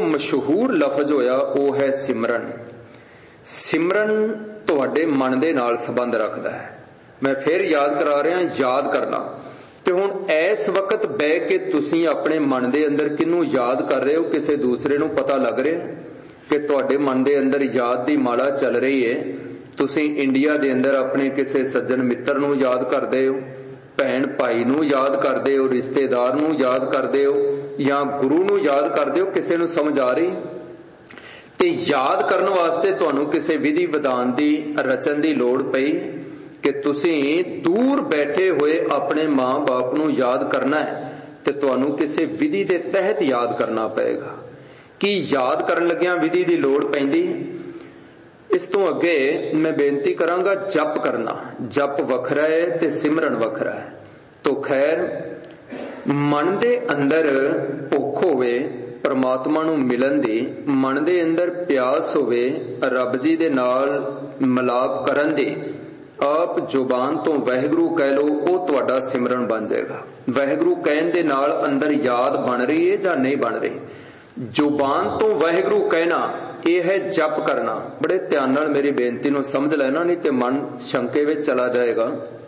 मशहूर लफज होया वो है सिमरन। सिमरन तुहाडे मन दे नाल संबंध रखदा है। मैं फिर याद करा रहा, याद करना। तो हुण इस वक्त बह के तुसीं अपने मन दे अंदर किनू याद कर रहे हो? किसी दूसरे नू पता लग रहा कि तुहाडे मन दे अंदर याद दी माला चल रही है? तुसीं इंडिया दे अंदर अपने किसी सज्जन मित्र नू याद करदे हो, भैन भाई नू याद करदे हो, रिश्तेदार नू याद करदे हो, या गुरु नू याद करदे हो? किसी नू समझ आ रही? ते याद करन वास्ते तुहानू किसी विधि विधान दी रचन दी लोड़ पई कि तुसीं दूर बैठे हुए अपने मां बाप नू याद करना है, ते तुहानू किसी विधि दे तहत याद करना पएगा। कि याद करन लग्गियां विधि दी लोड़ पैंदी? इस तो अगे मैं बेनती करांगा जप करना। जप वखरा है ते सिमरन वखरा है। तो खैर मन दे अंदर भुख होवे परमात्मा नू मिलन दी, मन दे अंदर प्यास होवे रब जी दे नाल मिलाप करन दी, आप जुबान तो वाहिगुरू कह लो, वो तुहाडा सिमरन बन जाएगा। वाहिगुरू कहन दे नाल अंदर याद बन रही है या नहीं बन रही? जुबान तो वाहिगुरू कहना यह है जप करना। बड़े ध्यान नाल मेरी बेनती नू समझ लेना, नहीं तो मन शंके विच चला जाएगा।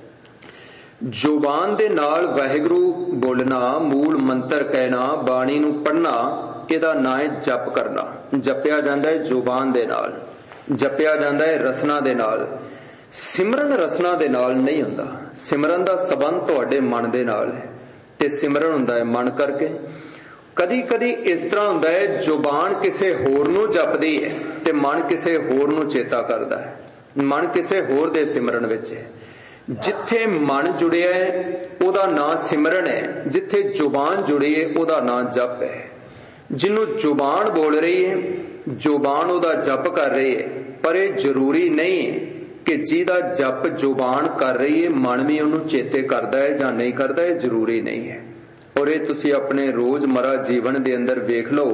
जुबान दे नाल वाहिगुरू बोलना, मूल मंत्र कहना, बाणी नू पढ़ना, इहदा नाम है जप करना। जपिया जांदा है जुबान दे नाल, जपिया जांदा है रसना दे नाल। सिमरन रसना दे नाल नहीं हुंदा। सिमरन दा संबंध तुहाडे मन दे नाल है, ते सिमरन हुंदा है मन करके। कदी कदी इस तरह हुंदा है जुबान किसे होर नू जपदी है ते मन किसे होर नू चेता करदा है। मन किसे होर दे सिमरन विच है। जिथे मन जुड़िया है ओदा नाम सिमरन है, जिथे जुबान जुड़ी है ओदा नाम जप है। जिन्नू जुबान बोल रही है, जुबान ओदा जप कर रही है, पर यह जरूरी नहीं है कि जिहदा जप जुबान कर रही है मन भी उन्होंने चेते करता है या नहीं करता, है जरूरी नहीं है। और ये तुसी अपने रोजमर्रा जीवन दे अंदर वेख लो,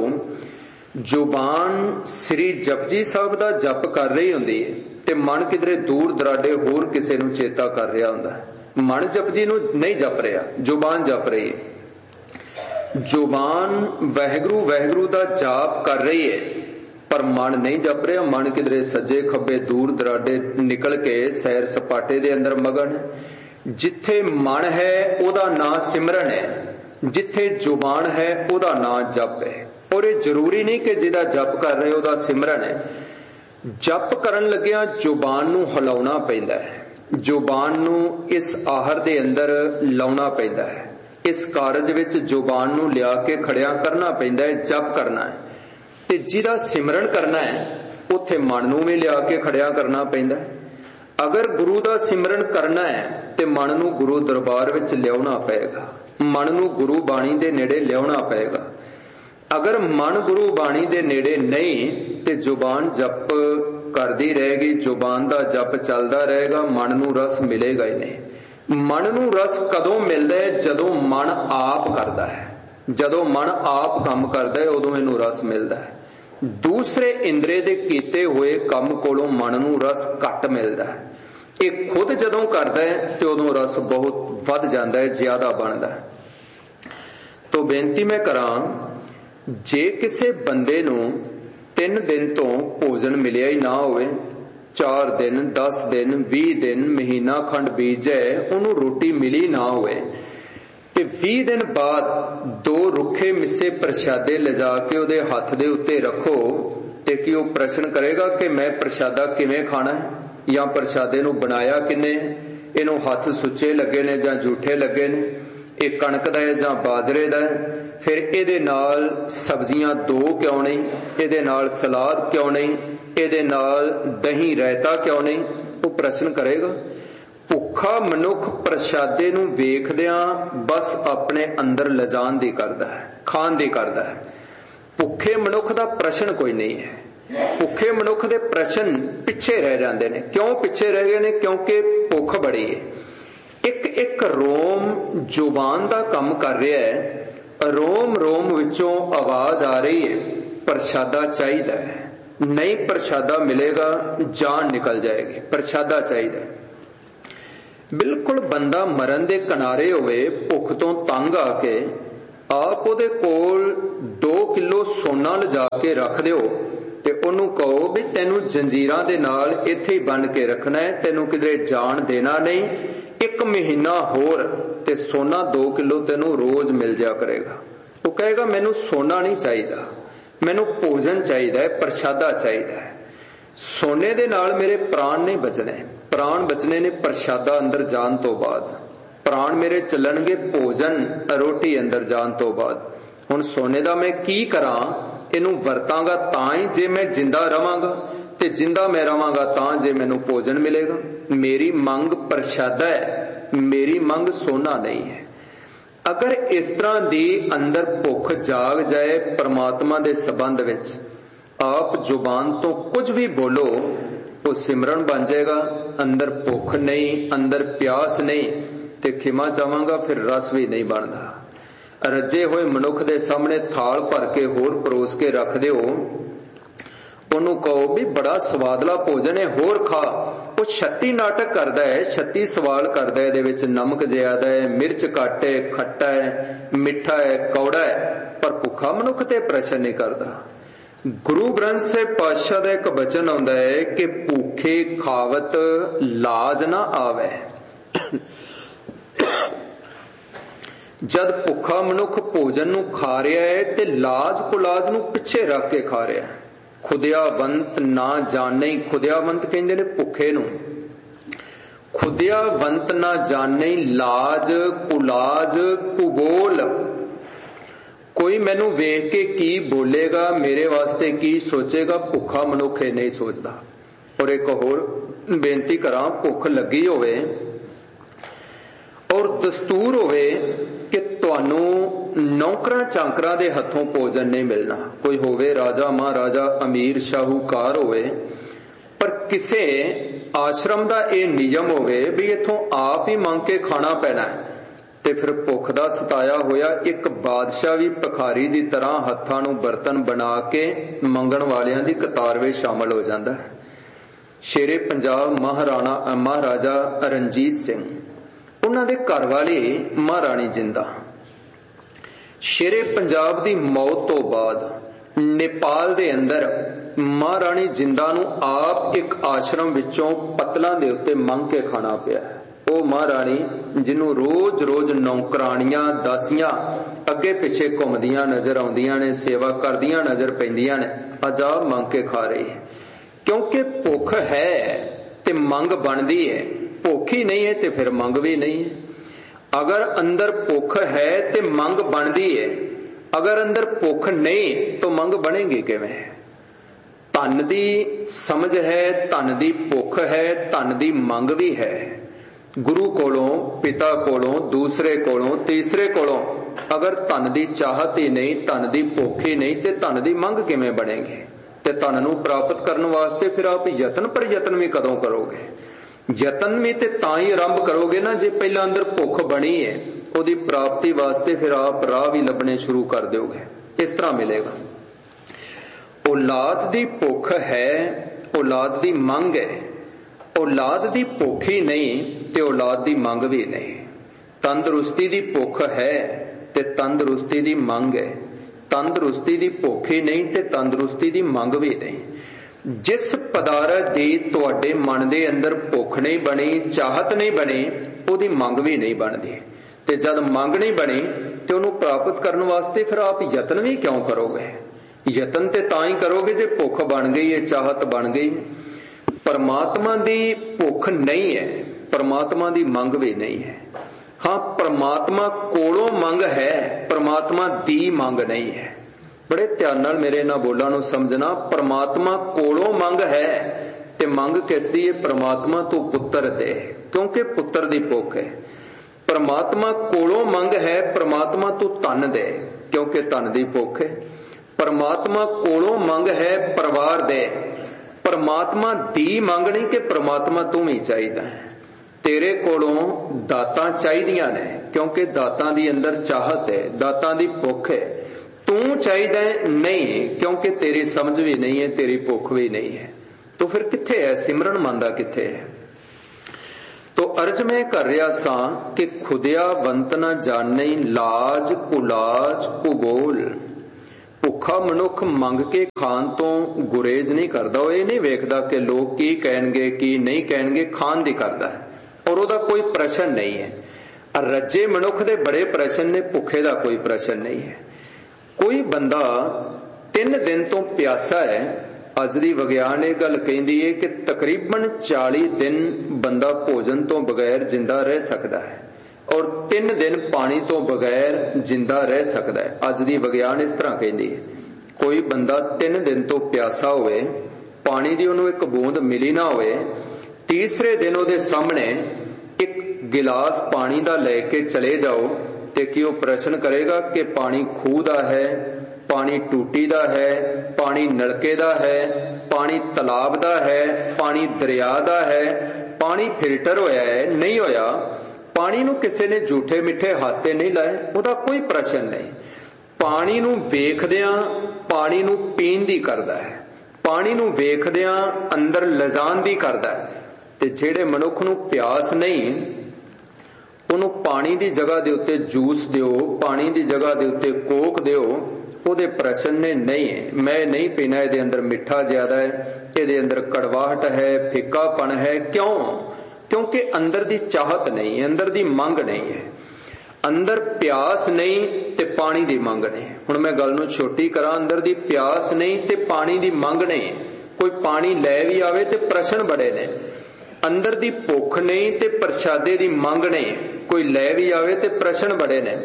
जुबान श्री जपजी साहब दा जप कर रही हुंदी है ते मन किधरे दूर दराडे होर किसे नू चेता कर रहा हुंदा है। मन जपजी नू नहीं जप रहा, जुबान जप रही है। जुबान वाहिगुरू वाहिगुरू दा जाप कर रही है पर मन नहीं जप रहा। मन किधरे सज्जे खब्बे दूर दराडे निकल के सैर सपाटे दे अंदर मगन। जिथे मन है ओदा नाम सिमरन है, जिथे जुबान है ओदा नाम जप है। और ये जरूरी नहीं कि जिहदा जप कर रहे ओदा सिमरन है। जप करन लग्गिया जुबान नू हिलाउणा पैंदा है, जुबान नू इस आहर दे अंदर लाउणा पैंदा है, इस कारज विच जुबान नू लिया के खड़िया करना पैंदा है, जप करना है। ते जिहदा सिमरन करना है उत्थे मन नू भी लिया के खड़िया करना पैंदा है। अगर गुरु दा सिमरन करना है ते मन नू गुरु दरबार विच लियाउणा पएगा, मन नू गुरु बाणी दे नेड़े लियाउणा पएगा। अगर मन गुरु बाणी दे नेड़े नहीं ते जुबान जप करदी रहेगी, जुबान दा जप चलदा रहेगा, मन नू रस मिलेगा ही नहीं। मन नू रस कदों मिलदा है? जदों मन आप करदा है, जदों मन आप काम करदा है उदों इनू रस मिलदा है। दूसरे इंद्रे दे कीते हुए काम कोलों मन नू रस घट मिलदा है। एक खुद जदों करदा है ते उदों रस बहुत वध जांदा है, ज्यादा बनदा है। तो बेनती मैं करां, जे किसे बंदे नू 3 दिन तो भोजन मिलिया ही ना होवे, 4 दिन 10 दिन 20 दिन महीना खंड बीत जाए उन्होंने रोटी मिली ना होवे, ते 20 दिन बाद 2 रुखे मिसे प्रशादे लिजा के उहदे हथ दे उत्ते रखो, ते कि वह प्रश्न करेगा कि मैं प्रशादा किवें खाना है या प्रशादे नू बनाया किने, इनू हथ सुच्चे लगे ने या झूठे लगे ने, एक कणक दा है जां बाजरे दा है, फिर इहदे नाल सब्जियां 2 क्यों नहीं, इहदे नाल सलाद क्यों नहीं, इहदे नाल दही रायता क्यों नहीं, वो प्रश्न करेगा। भुखा मनुख प्रशादे नू वेखदियां बस अपने अंदर लजान दी करदा है, खान दी करदा है। भुखे मनुख दा प्रश्न कोई नहीं है। भुखे मनुख दे प्रश्न पिछे रह जांदे ने। क्यों पिछे रह गए ने? क्योंकि भुख बड़ी है। एक एक रोम जुबान दा काम कर रहा है, रोम रोम विचों आवाज आ रही है प्रशादा चाहिदा है, नहीं प्रशादा मिलेगा जान निकल जाएगी, प्रशादा चाहिदा है। बिल्कुल बंदा मरन दे किनारे होवे, भुख तो तंग आके ਆਪ ਉਹਦੇ ਕੋਲ 2 ਕਿਲੋ ਸੋਨਾ ਲਿਜਾ ਕੇ ਰੱਖ ਦਿਓ ਤੇ ਉਹਨੂੰ ਕਹੋ ਵੀ ਤੈਨੂੰ ਜੰਜੀਰਾਂ ਦੇ ਨਾਲ ਇੱਥੇ ਹੀ ਬੰਨ ਕੇ ਰੱਖਣਾ ਹੈ, ਤੈਨੂੰ ਕਿਧਰੇ ਜਾਣ ਦੇਣਾ ਨਹੀਂ। 1 ਮਹੀਨਾ ਹੋਰ ਤੇ ਸੋਨਾ 2 ਕਿਲੋ ਤੈਨੂੰ ਰੋਜ਼ ਮਿਲ ਜਾ ਕਰੇਗਾ। ਉਹ ਕਹੇਗਾ ਮੈਨੂੰ ਸੋਨਾ ਨਹੀਂ ਚਾਹੀਦਾ, ਮੈਨੂੰ ਭੋਜਨ ਚਾਹੀਦਾ ਹੈ, ਪ੍ਰਸ਼ਾਦਾ ਚਾਹੀਦਾ ਹੈ। ਸੋਨੇ ਦੇ ਨਾਲ ਮੇਰੇ ਪ੍ਰਾਣ ਨਹੀਂ ਬਚਣੇ, ਪ੍ਰਾਣ ਬਚਣੇ ਨੇ ਪ੍ਰਸ਼ਾਦਾ ਅੰਦਰ ਜਾਣ ਤੋਂ ਬਾਅਦ। ਪ੍ਰਾਣ ਮੇਰੇ ਚੱਲਣਗੇ ਭੋਜਨ ਰੋਟੀ ਅੰਦਰ ਜਾਣ ਤੋਂ ਬਾਅਦ। ਹੁਣ ਸੋਨੇ ਦਾ ਮੈਂ ਕੀ ਕਰਾਂ? ਇਹਨੂੰ ਵਰਤਾਂਗਾ ਤਾਂ ਹੀ ਜੇ ਮੈਂ ਜਿੰਦਾ ਰਵਾਂਗਾ, ਤੇ ਜਿੰਦਾ ਮੈਂ ਰਵਾਂਗਾ ਤਾਂ ਜੇ ਮੈਨੂੰ ਭੋਜਨ ਮਿਲੇਗਾ। ਮੇਰੀ ਮੰਗ ਪ੍ਰਸ਼ਾਦਾ ਹੈ, ਮੇਰੀ ਮੰਗ ਸੋਨਾ ਨਹੀਂ ਹੈ। ਅਗਰ ਇਸ ਤਰ੍ਹਾਂ ਦੀ ਅੰਦਰ ਭੁੱਖ ਜਾਗ ਜਾਏ ਪ੍ਰਮਾਤਮਾ ਦੇ ਸੰਬੰਧ ਵਿੱਚ, ਆਪ ਜ਼ੁਬਾਨ ਤੋਂ ਕੁਝ ਵੀ ਬੋਲੋ ਉਹ ਸਿਮਰਨ ਬਣ ਜਾਏਗਾ। ਅੰਦਰ ਭੁੱਖ ਨਹੀਂ, ਅੰਦਰ ਪਿਆਸ ਨਹੀਂ, ਤੇ ਖਿਮਾ ਚਾਹਾਂਗਾ ਫਿਰ ਰਸ ਵੀ ਨਹੀਂ ਬਣਦਾ। ਰੱਜੇ ਹੋਏ ਮਨੁੱਖ ਦੇ ਸਾਹਮਣੇ ਥਾਲ ਭਰ ਕੇ ਹੋਰ ਪਰੋਸ ਕੇ ਰੱਖ ਦਿਓ, ਉਹਨੂੰ ਕਹੋ ਵੀ ਬੜਾ ਸਵਾਦਲਾ ਭੋਜਨ ਹੈ, ਹੋਰ ਖਾ। ਉਹ 36 ਨਾਟਕ ਕਰਦਾ ਹੈ, 36 ਸਵਾਲ ਕਰਦਾ ਹੈ, ਇਹਦੇ ਵਿੱਚ ਨਮਕ ਜ਼ਿਆਦਾ ਹੈ, ਮਿਰਚ ਘੱਟ ਹੈ, ਖੱਟਾ ਹੈ, ਮਿੱਠਾ ਹੈ, ਕੌੜਾ ਹੈ, ਪਰ ਭੁੱਖਾ ਮਨੁੱਖ ਤੇ ਪ੍ਰਸ਼ਨ ਨਹੀਂ ਕਰਦਾ। ਗੁਰੂ ਗ੍ਰੰਥ ਸਾਹਿਬ ਪਾਤਸ਼ਾਹ ਦਾ ਇੱਕ ਬਚਨ ਆਉਂਦਾ ਹੈ ਕਿ ਭੁੱਖੇ ਖਾਵਤ ਲਾਜ ਨਾ ਆਵੇ। ਜਦ ਭੁੱਖਾ ਮਨੁੱਖ ਭੋਜਨ ਨੂੰ ਖਾ ਰਿਹਾ ਹੈ ਤੇ ਲਾਜ ਕੁਲਾਜ ਨੂੰ ਪਿੱਛੇ ਰੱਖ ਕੇ ਖਾ ਰਿਹਾ ਹੈ। ਖੁਦਿਆਵੰਤ ਨਾ ਜਾਣੇ, ਖੁਦਿਆਵੰਤ ਕਹਿੰਦੇ ਨੇ ਭੁੱਖੇ ਨੂੰ। ਖੁਦਿਆਵੰਤ ਨਾ ਜਾਣੇ ਲਾਜ ਕੁਲਾਜ ਕੁਬੋਲ। ਕੋਈ ਮੈਨੂੰ ਵੇਖ ਕੇ ਕੀ ਬੋਲੇਗਾ, ਮੇਰੇ ਵਾਸਤੇ ਕੀ ਸੋਚੇਗਾ, ਭੁੱਖਾ ਮਨੁੱਖ ਇਹ ਨਹੀਂ ਸੋਚਦਾ। ਔਰ ਇੱਕ ਹੋਰ ਬੇਨਤੀ ਕਰਾਂ, ਭੁੱਖ ਲੱਗੀ ਹੋਵੇ ਔਰ ਦਸਤੂਰ ਹੋਵੇ ਕਿ ਤੁਹਾਨੂੰ ਨੌਕਰਾਂ ਚਾਕਰਾਂ ਦੇ ਹੱਥੋਂ ਭੋਜਨ ਨਹੀਂ ਮਿਲਣਾ, ਕੋਈ ਹੋਵੇ ਰਾਜਾ ਮਹਾਰਾਜਾ ਅਮੀਰ ਸ਼ਾਹੂਕਾਰ ਹੋਵੇ, ਪਰ ਕਿਸੇ ਆਸ਼ਰਮ ਦਾ ਇਹ ਨਿਯਮ ਹੋਵੇ ਵੀ ਇੱਥੋਂ ਆਪ ਹੀ ਮੰਗ ਕੇ ਖਾਣਾ ਪੈਣਾ ਹੈ, ਤੇ ਫਿਰ ਭੁੱਖ ਦਾ ਸਤਾਇਆ ਹੋਇਆ ਇੱਕ ਬਾਦਸ਼ਾਹ ਵੀ ਭਿਖਾਰੀ ਦੀ ਤਰ੍ਹਾਂ ਹੱਥਾਂ ਨੂੰ ਬਰਤਨ ਬਣਾ ਕੇ ਮੰਗਣ ਵਾਲਿਆਂ ਦੀ ਕਤਾਰ ਵਿੱਚ ਸ਼ਾਮਲ ਹੋ ਜਾਂਦਾ ਹੈ। ਸ਼ੇਰੇ ਪੰਜਾਬ ਮਹਾਰਾਜਾ ਰਣਜੀਤ ਸਿੰਘ, ਉਹਨਾਂ ਦੇ ਘਰ ਵਾਲੀ ਮਹਾਰਾਣੀ ਜਿੰਦਾ, ਸ਼ੇਰੇ ਪੰਜਾਬ ਦੀ ਮੌਤ ਤੋਂ ਬਾਅਦ ਨੇਪਾਲ ਦੇ ਅੰਦਰ ਮਹਾਰਾਣੀ ਜਿੰਦਾ ਨੂੰ ਆਪ ਇੱਕ ਆਸ਼ਰਮ ਵਿੱਚੋਂ ਪੱਤਲਾਂ ਦੇ ਉੱਤੇ ਮੰਗ ਕੇ ਖਾਣਾ ਪਿਆ। ਉਹ ਮਹਾਰਾਣੀ ਜਿਹਨੂੰ ਰੋਜ਼-ਰੋਜ਼ ਨੌਕਰਾਣੀਆਂ ਦਾਸੀਆਂ ਅੱਗੇ ਪਿੱਛੇ ਘੁੰਮਦੀਆਂ ਨਜ਼ਰ ਆਉਂਦੀਆਂ ਨੇ, ਸੇਵਾ ਕਰਦੀਆਂ ਨਜ਼ਰ ਪੈਂਦੀਆਂ ਨੇ, ਅਜਾਬ ਮੰਗ ਕੇ ਖਾ ਰਹੀ ਹੈ। ਕਿਉਂਕਿ ਭੁੱਖ ਹੈ ਤੇ ਮੰਗ ਬਣਦੀ ਹੈ, ਭੁੱਖ ਹੀ ਨਹੀਂ ਹੈ ਤੇ ਫਿਰ ਮੰਗ ਵੀ ਨਹੀਂ ਹੈ। ਅਗਰ ਅੰਦਰ ਭੁੱਖ ਹੈ ਤੇ ਮੰਗ ਬਣਦੀ ਹੈ, ਅਗਰ ਅੰਦਰ ਭੁੱਖ ਨਹੀਂ ਤਾਂ ਮੰਗ ਬਣੇਗੀ ਕਿਵੇਂ? ਧਨ ਦੀ ਸਮਝ ਹੈ, ਧਨ ਦੀ ਭੁੱਖ ਹੈ, ਧਨ ਦੀ ਮੰਗ ਵੀ ਹੈ। ਗੁਰੂ ਕੋਲੋਂ, ਪਿਤਾ ਕੋਲੋਂ, ਦੂਸਰੇ ਕੋਲੋਂ, ਤੀਸਰੇ ਕੋਲੋਂ ਅਗਰ ਧਨ ਦੀ ਚਾਹਤ ਹੀ ਨਹੀਂ, ਧਨ ਦੀ ਭੁੱਖ ਹੀ ਨਹੀਂ, ਤੇ ਧਨ ਦੀ ਮੰਗ ਕਿਵੇਂ ਬਣੇਗੀ? ਤੇ ਧਨ ਨੂੰ ਪ੍ਰਾਪਤ ਕਰਨ ਵਾਸਤੇ ਫਿਰ ਆਪ ਯਤਨ ਪ੍ਰਯਤਨ ਵੀ ਕਦੋਂ ਕਰੋਗੇ? ਯਤਨ ਵੀ ਤੇ ਤਾਂ ਹੀ ਆਰੰਭ ਕਰੋਗੇ ਨਾ ਜੇ ਪਹਿਲਾਂ ਅੰਦਰ ਭੁੱਖ ਬਣੀ ਹੈ। ਉਹਦੀ ਪ੍ਰਾਪਤੀ ਵਾਸਤੇ ਫਿਰ ਆਪ ਰਾਹ ਵੀ ਲੱਭਣੇ ਸ਼ੁਰੂ ਕਰ ਦਿਓਗੇ। ਇਸ ਤਰ੍ਹਾਂ ਮਿਲੇਗਾ। ਔਲਾਦ ਦੀ ਭੁੱਖ ਹੈ, ਔਲਾਦ ਦੀ ਮੰਗ ਹੈ। ਔਲਾਦ ਦੀ ਭੁੱਖ ਹੀ ਨਹੀਂ ਤੇ ਔਲਾਦ ਦੀ ਮੰਗ ਵੀ ਨਹੀਂ। ਤੰਦਰੁਸਤੀ ਦੀ ਭੁੱਖ ਹੈ ਤੇ ਤੰਦਰੁਸਤੀ ਦੀ ਮੰਗ ਹੈ। ਤੰਦਰੁਸਤੀ ਦੀ ਭੁੱਖ ਹੀ ਨਹੀਂ ਤੇ ਤੰਦਰੁਸਤੀ ਦੀ ਮੰਗ ਵੀ ਨਹੀਂ। ਜਿਸ ਪਦਾਰਥ ਦੀ ਤੁਹਾਡੇ ਮਨ ਦੇ ਅੰਦਰ ਭੁੱਖ ਨਹੀਂ ਬਣੀ, ਚਾਹਤ ਨਹੀਂ ਬਣੀ, ਉਹਦੀ ਮੰਗ ਵੀ ਨਹੀਂ ਬਣਦੀ। ਤੇ ਜਦ ਮੰਗ ਨਹੀਂ ਬਣੀ ਤੇ ਉਹਨੂੰ ਪ੍ਰਾਪਤ ਕਰਨ ਵਾਸਤੇ ਫਿਰ ਆਪ ਯਤਨ ਵੀ ਕਿਉਂ ਕਰੋਗੇ? ਯਤਨ ਤੇ ਤਾਂ ਹੀ ਕਰੋਗੇ ਜੇ ਭੁੱਖ ਬਣ ਗਈ ਹੈ, ਚਾਹਤ ਬਣ ਗਈ। ਪਰਮਾਤਮਾ ਦੀ ਭੁੱਖ ਨਹੀਂ ਹੈ, ਪਰਮਾਤਮਾ ਦੀ ਮੰਗ ਵੀ ਨਹੀਂ ਹੈ। ਹਾਂ, ਪਰਮਾਤਮਾ ਕੋਲੋਂ ਮੰਗ ਹੈ, ਪਰਮਾਤਮਾ ਦੀ ਮੰਗ ਨਹੀਂ ਹੈ। ਬੜੇ ਧਿਆਨ ਨਾਲ ਮੇਰੇ ਇਹਨਾਂ ਬੋਲਾਂ ਨੂੰ ਸਮਝਣਾ। ਪਰਮਾਤਮਾ ਕੋਲੋਂ ਮੰਗ ਹੈ ਤੇ ਮੰਗ ਕਿਸ ਦੀ ਹੈ? ਪਰਮਾਤਮਾ ਤੋਂ ਪੁੱਤਰ ਦੇ, ਕਿਉਂਕਿ ਪੁੱਤਰ ਦੀ ਭੁੱਖ ਹੈ। ਪਰਮਾਤਮਾ ਕੋਲੋਂ ਮੰਗ ਹੈ ਪਰਮਾਤਮਾ ਤੋਂ ਧਨ ਦੇ, ਕਿਉਂਕਿ ਧਨ ਦੀ ਭੁੱਖ ਹੈ। ਪਰਮਾਤਮਾ ਕੋਲੋਂ ਮੰਗ ਹੈ ਪਰਿਵਾਰ ਦੇ, ਪਰਮਾਤਮਾ ਦੀ ਮੰਗ ਨਹੀਂ ਕਿ ਪਰਮਾਤਮਾ ਤੂੰ ਹੀ ਚਾਹੀਦਾ ਹੈ। ਤੇਰੇ ਕੋਲੋਂ ਦਾਤਾਂ ਚਾਹੀਦੀਆਂ ਨੇ, ਕਿਉਂਕਿ ਦਾਤਾਂ ਦੀ ਅੰਦਰ ਚਾਹਤ ਹੈ, ਦਾਤਾਂ ਦੀ ਭੁੱਖ ਹੈ। ਤੂੰ ਚਾਹੀਦਾ ਨਹੀਂ, ਕਿਉਂਕਿ ਤੇਰੀ ਸਮਝ ਵੀ ਨਹੀਂ ਹੈ, ਤੇਰੀ ਭੁੱਖ ਵੀ ਨਹੀਂ ਹੈ। तो फिर किथे है सिमरन मंदा किथे है? ਤੋ ਅਰਜ ਮੈਂ ਕਰ ਰਿਹਾ ਸਾਂ ਕਿ ਖੁਦਿਆ ਵੰਤ ਨਾ ਜਾਣਈ ਲਾਜ ਕੁਲਾਜ ਕੁਬੋਲ। ਭੁੱਖਾ ਮਨੁੱਖ ਮੰਗ ਕੇ ਖਾਣ ਤੋਂ ਗੁਰੇਜ਼ ਨਹੀਂ ਕਰਦਾ, ਉਹ ਇਹ ਨਹੀਂ ਵੇਖਦਾ ਕਿ ਲੋਕ ਕੀ ਕਹਿਣਗੇ ਕੀ ਨਹੀਂ ਕਹਿਣਗੇ, ਖਾਣ ਦੀ ਕਰਦਾ ਹੈ ਔਰ ਉਹਦਾ ਕੋਈ ਪ੍ਰਸ਼ਨ ਨਹੀਂ ਹੈ। ਰੱਜੇ ਮਨੁੱਖ ਦੇ ਬੜੇ ਪ੍ਰਸ਼ਨ ਨੇ, ਭੁੱਖੇ ਦਾ ਕੋਈ ਪ੍ਰਸ਼ਨ ਨਹੀਂ ਹੈ। ਕੋਈ ਬੰਦਾ 3 ਦਿਨ ਤੋਂ ਪਿਆਸਾ ਹੈ, ਅੱਜ ਦੀ ਵਿਗਿਆਨ ਇਹ ਗੱਲ ਕਹਿੰਦੀ ਹੈ ਕਿ ਤਕਰੀਬਨ 40 ਦਿਨ ਬੰਦਾ ਭੋਜਨ ਤੋਂ ਬਗੈਰ ਜਿੰਦਾ ਰਹਿ ਸਕਦਾ ਹੈ ਔਰ 3 ਦਿਨ ਪਾਣੀ ਤੋਂ ਬਗੈਰ ਜਿੰਦਾ ਰਹਿ ਸਕਦਾ ਹੈ। ਅੱਜ ਦੀ ਵਿਗਿਆਨ ਇਸ ਤਰ੍ਹਾਂ ਕਹਿੰਦੀ ਹੈ। ਕੋਈ ਬੰਦਾ 3 ਦਿਨ ਤੋਂ ਪਿਆਸਾ ਹੋਵੇ, ਪਾਣੀ ਦੀ ਉਹਨੂੰ ਇੱਕ ਬੂੰਦ ਮਿਲੀ ਨਾ ਹੋਵੇ, ਤੀਸਰੇ ਦਿਨ ਉਹਦੇ ਸਾਹਮਣੇ ਇੱਕ ਗਿਲਾਸ ਪਾਣੀ ਦਾ ਲੈ ਕੇ ਚਲੇ ਜਾਓ ਤੇ ਕੀ ਉਹ ਪ੍ਰਸ਼ਨ ਕਰੇਗਾ ਕਿ ਪਾਣੀ ਖੂਹ ਦਾ ਹੈ, ਪਾਣੀ ਟੂਟੀ ਦਾ ਹੈ, ਪਾਣੀ ਨਲਕੇ ਦਾ ਹੈ, ਪਾਣੀ ਤਲਾਬ ਦਾ ਹੈ, ਪਾਣੀ ਦਰਿਆ ਦਾ ਹੈ, ਪਾਣੀ ਫਿਲਟਰ ਹੋਇਆ ਹੈ ਨਹੀਂ ਹੋਇਆ, ਪਾਣੀ ਨੂੰ ਕਿਸੇ ਨੇ ਝੂਠੇ ਮਿੱਠੇ ਹੱਥ ਤੇ ਨਹੀਂ ਲਾਏ, ਉਹਦਾ ਕੋਈ ਪ੍ਰਸ਼ਨ ਨਹੀਂ। ਪਾਣੀ ਨੂੰ ਵੇਖਦਿਆਂ ਪਾਣੀ ਨੂੰ ਪੀਣ ਦੀ ਕਰਦਾ ਹੈ, ਪਾਣੀ ਨੂੰ ਵੇਖਦਿਆਂ ਅੰਦਰ ਲਿਜਾਣ ਦੀ ਕਰਦਾ ਹੈ। ਤੇ ਜਿਹੜੇ ਮਨੁੱਖ ਨੂੰ ਪਿਆਸ ਨਹੀਂ, ਉਹਨੂੰ ਪਾਣੀ ਦੀ ਜਗ੍ਹਾ ਦੇ ਉੱਤੇ ਜੂਸ ਦਿਓ, ਪਾਣੀ ਦੀ ਜਗ੍ਹਾ ਦੇ ਉੱਤੇ ਕੋਕ ਦਿਓ, ਉਹਦੇ ਪ੍ਰਸ਼ਨ ਨੇ ਨਹੀਂ, ਮੈਂ ਨਹੀਂ ਪੀਣਾ, ਇਹਦੇ ਅੰਦਰ ਮਿੱਠਾ ਜ਼ਿਆਦਾ ਹੈ, ਇਹਦੇ ਅੰਦਰ ਕੜਵਾਹਟ ਹੈ, ਫਿੱਕਾਪਣ ਹੈ। ਕਿਉਂ? ਕਿਉਂਕਿ ਅੰਦਰ ਦੀ ਚਾਹਤ ਨਹੀਂ, ਅੰਦਰ ਦੀ ਮੰਗ ਨਹੀਂ ਹੈ, ਅੰਦਰ ਪਿਆਸ ਨਹੀਂ ਤੇ ਪਾਣੀ ਦੀ ਮੰਗ ਨਹੀਂ। ਹੁਣ ਮੈਂ ਗੱਲ ਨੂੰ ਛੋਟੀ ਕਰਾਂ, ਅੰਦਰ ਦੀ ਪਿਆਸ ਨਹੀਂ ਤੇ ਪਾਣੀ ਦੀ ਮੰਗ ਨਹੀਂ। ਕੋਈ ਪਾਣੀ ਲੈ ਵੀ ਆਵੇ ਤੇ ਪ੍ਰਸ਼ਨ ਬੜੇ ਨੇ। ਅੰਦਰ ਦੀ ਭੁੱਖ ਨਹੀਂ ਤੇ ਪ੍ਰਸ਼ਾਦੇ ਦੀ ਮੰਗ ਨਹੀਂ, ਕੋਈ ਲੈ ਵੀ ਆਵੇ ਤੇ ਪ੍ਰਸ਼ਨ ਬੜੇ ਨੇ।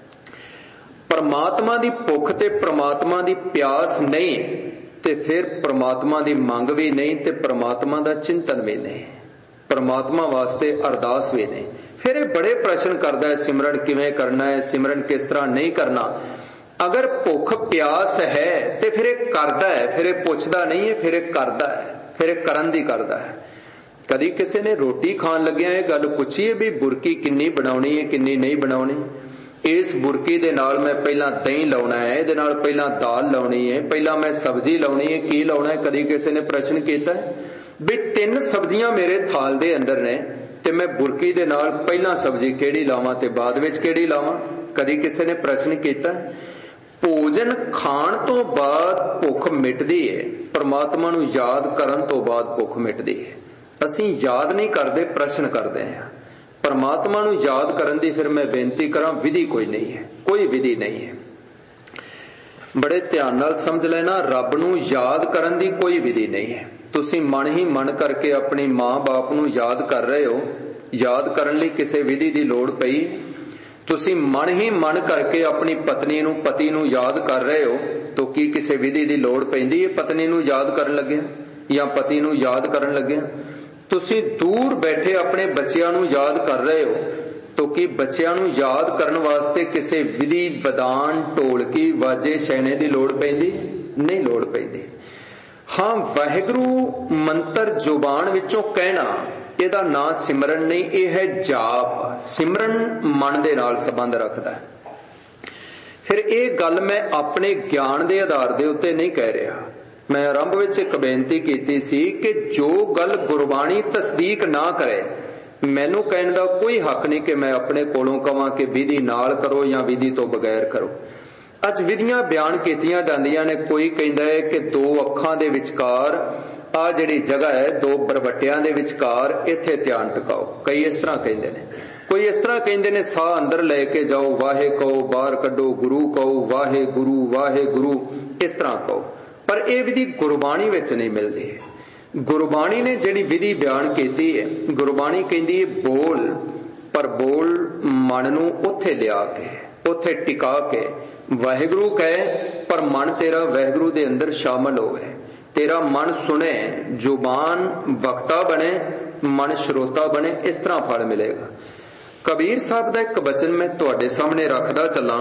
ਪਰਮਾਤਮਾ ਦੀ ਭੁੱਖ ਤੇ ਪ੍ਰਮਾਤਮਾ ਦੀ ਪਿਆਸ ਨਹੀਂ ਤੇ ਫਿਰ ਪ੍ਰਮਾਤਮਾ ਦੀ ਮੰਗ ਵੀ ਨਹੀਂ ਤੇ ਪ੍ਰਮਾਤਮਾ ਦਾ ਚਿੰਤਨ ਵੀ ਨਹੀਂ, ਪ੍ਰਮਾਤਮਾ ਵਾਸਤੇ ਅਰਦਾਸ ਵੀ ਨਹੀਂ। ਫਿਰ ਇਹ ਬੜੇ ਪ੍ਰਸ਼ਨ ਕਰਦਾ ਹੈ, ਸਿਮਰਨ ਕਿਵੇਂ ਕਰਨਾ ਹੈ, ਸਿਮਰਨ ਕਿਸ ਤਰ੍ਹਾਂ ਨਹੀਂ ਕਰਨਾ। ਅਗਰ ਭੁੱਖ ਪਿਆਸ ਹੈ ਤੇ ਫਿਰ ਇਹ ਕਰਦਾ ਹੈ, ਫਿਰ ਇਹ ਪੁੱਛਦਾ ਨਹੀਂ ਹੈ, ਫਿਰ ਇਹ ਕਰਦਾ ਹੈ, ਫਿਰ ਇਹ ਕਰਨ ਦੀ ਕਰਦਾ ਹੈ। ਕਦੀ ਕਿਸੇ ਨੇ ਰੋਟੀ ਖਾਣ ਲੱਗਿਆ ਇਹ ਗੱਲ ਪੁੱਛੀ ਹੈ ਵੀ ਬੁਰਕੀ ਕਿੰਨੀ ਬਣਾਉਣੀ ਹੈ ਕਿੰਨੀ ਨਹੀਂ ਬਣਾਉਣੀ, ਇਸ ਬੁਰਕੀ ਦੇ ਨਾਲ ਮੈਂ ਪਹਿਲਾਂ ਦਹੀਂ ਲਾਉਣਾ ਹੈ, ਇਹਦੇ ਨਾਲ ਪਹਿਲਾਂ ਦਾਲ ਲਾਉਣੀ ਹੈ, ਪਹਿਲਾਂ ਮੈਂ ਸਬਜ਼ੀ ਲਾਉਣੀ ਹੈ, ਕੀ ਲਾਉਣਾ ਹੈ? ਕਦੀ ਕਿਸੇ ਨੇ ਪ੍ਰਸ਼ਨ ਕੀਤਾ ਵੀ 3 ਸਬਜ਼ੀਆਂ ਮੇਰੇ ਥਾਲ ਦੇ ਅੰਦਰ ਨੇ ਤੇ ਮੈਂ ਬੁਰਕੀ ਦੇ ਨਾਲ ਪਹਿਲਾਂ ਸਬਜ਼ੀ ਕਿਹੜੀ ਲਾਵਾਂ ਤੇ ਬਾਅਦ ਵਿੱਚ ਕਿਹੜੀ ਲਾਵਾਂ? ਕਦੀ ਕਿਸੇ ਨੇ ਪ੍ਰਸ਼ਨ ਕੀਤਾ? ਭੋਜਨ ਖਾਣ ਤੋਂ ਬਾਅਦ ਭੁੱਖ ਮਿਟਦੀ ਹੈ, ਪਰਮਾਤਮਾ ਨੂੰ ਯਾਦ ਕਰਨ ਤੋਂ ਬਾਅਦ ਭੁੱਖ ਮਿਟਦੀ ਹੈ। ਅਸੀਂ ਯਾਦ ਨਹੀਂ ਕਰਦੇ, ਪ੍ਰਸ਼ਨ ਕਰਦੇ ਹਾਂ। ਪਰਮਾਤਮਾ ਨੂੰ ਯਾਦ ਕਰਨ ਦੀ ਫਿਰ ਮੈਂ ਬੇਨਤੀ ਕਰਾਂ, ਵਿਧੀ ਕੋਈ ਨਹੀਂ ਹੈ, ਕੋਈ ਵਿਧੀ ਨਹੀਂ ਹੈ। ਬੜੇ ਧਿਆਨ ਨਾਲ ਸਮਝ ਲੈਣਾ, ਰੱਬ ਨੂੰ ਯਾਦ ਕਰਨ ਦੀ ਕੋਈ ਵਿਧੀ ਨਹੀਂ ਹੈ। ਤੁਸੀਂ ਮਨ ਹੀ ਮਨ ਕਰਕੇ ਆਪਣੀ ਮਾਂ-ਬਾਪ ਨੂੰ ਯਾਦ ਕਰ ਰਹੇ ਹੋ, ਯਾਦ ਕਰਨ ਲਈ ਕਿਸੇ ਵਿਧੀ ਦੀ ਲੋੜ ਪਈ? ਤੁਸੀਂ ਮਨ ਹੀ ਮਨ ਕਰਕੇ ਆਪਣੀ ਪਤਨੀ ਨੂੰ ਪਤੀ ਨੂੰ ਯਾਦ ਕਰ ਰਹੇ ਹੋ ਤਾਂ ਕੀ ਕਿਸੇ ਵਿਧੀ ਦੀ ਲੋੜ ਪੈਂਦੀ ਹੈ ਪਤਨੀ ਨੂੰ ਯਾਦ ਕਰਨ ਲੱਗਿਆ ਜਾਂ ਪਤੀ ਨੂੰ ਯਾਦ ਕਰਨ ਲੱਗਿਆ? ਤੁਸੀਂ ਦੂਰ ਬੈਠੇ ਆਪਣੇ ਬੱਚਿਆਂ ਨੂੰ ਯਾਦ ਕਰ ਰਹੇ ਹੋ ਤਾਂ ਕੀ ਬੱਚਿਆਂ ਨੂੰ ਯਾਦ ਕਰਨ ਵਾਸਤੇ ਕਿਸੇ ਵਿਧੀ ਵਿਧਾਨ ਢੋਲਕੀ ਵਾਜੇ ਛੈਣੇ ਦੀ ਲੋੜ ਪੈਂਦੀ? ਨਹੀਂ ਲੋੜ ਪੈਂਦੀ। ਹਾਂ, ਵਾਹਿਗੁਰੂ ਮੰਤਰ ਜ਼ੁਬਾਨ ਵਿੱਚੋਂ ਕਹਿਣਾ, ਇਹਦਾ ਨਾਂ ਸਿਮਰਨ ਨਹੀਂ, ਇਹ ਹੈ ਜਾਪ। ਸਿਮਰਨ ਮਨ ਦੇ ਨਾਲ ਸੰਬੰਧ ਰੱਖਦਾ ਹੈ। ਫਿਰ ਇਹ ਗੱਲ ਮੈਂ ਆਪਣੇ ਗਿਆਨ ਦੇ ਆਧਾਰ ਦੇ ਉੱਤੇ ਨਹੀਂ ਕਹਿ ਰਿਹਾ। ਮੈਂ ਆਰੰਭ ਵਿੱਚ ਇੱਕ ਬੇਨਤੀ ਕੀਤੀ ਸੀ ਕਿ ਜੋ ਗੱਲ ਗੁਰਬਾਣੀ ਤਸਦੀਕ ਨਾ ਕਰੇ, ਮੈਨੂੰ ਕਹਿਣ ਦਾ ਕੋਈ ਹੱਕ ਨਹੀਂ ਕਿ ਮੈਂ ਆਪਣੇ ਕੋਲੋਂ ਕਵਾਂ ਕਿ ਵਿਧੀ ਨਾਲ ਕਰੋ ਜਾਂ ਵਿਧੀ ਤੋਂ ਬਗੈਰ ਕਰੋ। ਅੱਜ ਵਿਧੀਆਂ ਬਿਆਨ ਕੀਤੀਆਂ ਜਾਂਦੀਆਂ ਨੇ। ਕੋਈ ਕਹਿੰਦਾ ਹੈ ਕਿ 2 ਅੱਖਾਂ ਦੇ ਵਿਚਕਾਰ ਆ ਜਿਹੜੀ ਜਗ੍ਹਾ ਹੈ, 2 ਬਰਵੱਟਿਆਂ ਦੇ ਵਿਚਕਾਰ, ਇੱਥੇ ਧਿਆਨ ਟਿਕਾਓ। ਕਈ ਇਸ ਤਰ੍ਹਾਂ ਕਹਿੰਦੇ ਨੇ, ਕੋਈ ਇਸ ਤਰ੍ਹਾਂ ਕਹਿੰਦੇ ਨੇ ਸਾਹ ਅੰਦਰ ਲੈ ਕੇ ਜਾਓ, ਵਾਹੇ ਕਹੋ, ਬਾਹਰ ਕੱਢੋ, ਗੁਰੂ ਕਹੋ, ਵਾਹਿਗੁਰੂ ਵਾਹਿਗੁਰੂ, ਇਸ ਤਰ੍ਹਾਂ ਕਹੋ। ਪਰ ਇਹ ਵਿਧੀ ਗੁਰਬਾਣੀ ਵਿੱਚ ਨਹੀਂ ਮਿਲਦੀ। ਗੁਰਬਾਣੀ ਨੇ ਜਿਹੜੀ ਵਿਧੀ ਬਿਆਨ ਕੀਤੀ ਹੈ, ਗੁਰਬਾਣੀ ਕਹਿੰਦੀ ਹੈ ਬੋਲ, ਪਰ ਬੋਲ ਮਨ ਨੂੰ ਉੱਥੇ ਲਿਆ ਕੇ, ਉੱਥੇ ਟਿਕਾ ਕੇ ਵਾਹਿਗੁਰੂ ਕਹੇ, ਪਰ ਮਨ ਤੇਰਾ ਵਾਹਿਗੁਰੂ ਦੇ ਅੰਦਰ ਸ਼ਾਮਲ ਹੋਵੇ। ਤੇਰਾ ਮਨ ਸੁਣੇ, ਜ਼ੁਬਾਨ ਵਕਤਾ ਬਣੇ, ਮਨ ਸ਼ਰੋਤਾ ਬਣੇ। ਇਸ ਤਰ੍ਹਾਂ ਫਲ ਮਿਲੇਗਾ। ਕਬੀਰ ਸਾਹਿਬ ਦਾ ਇੱਕ ਬਚਨ ਮੈਂ ਤੁਹਾਡੇ ਸਾਹਮਣੇ ਰੱਖਦਾ ਚੱਲਾਂ।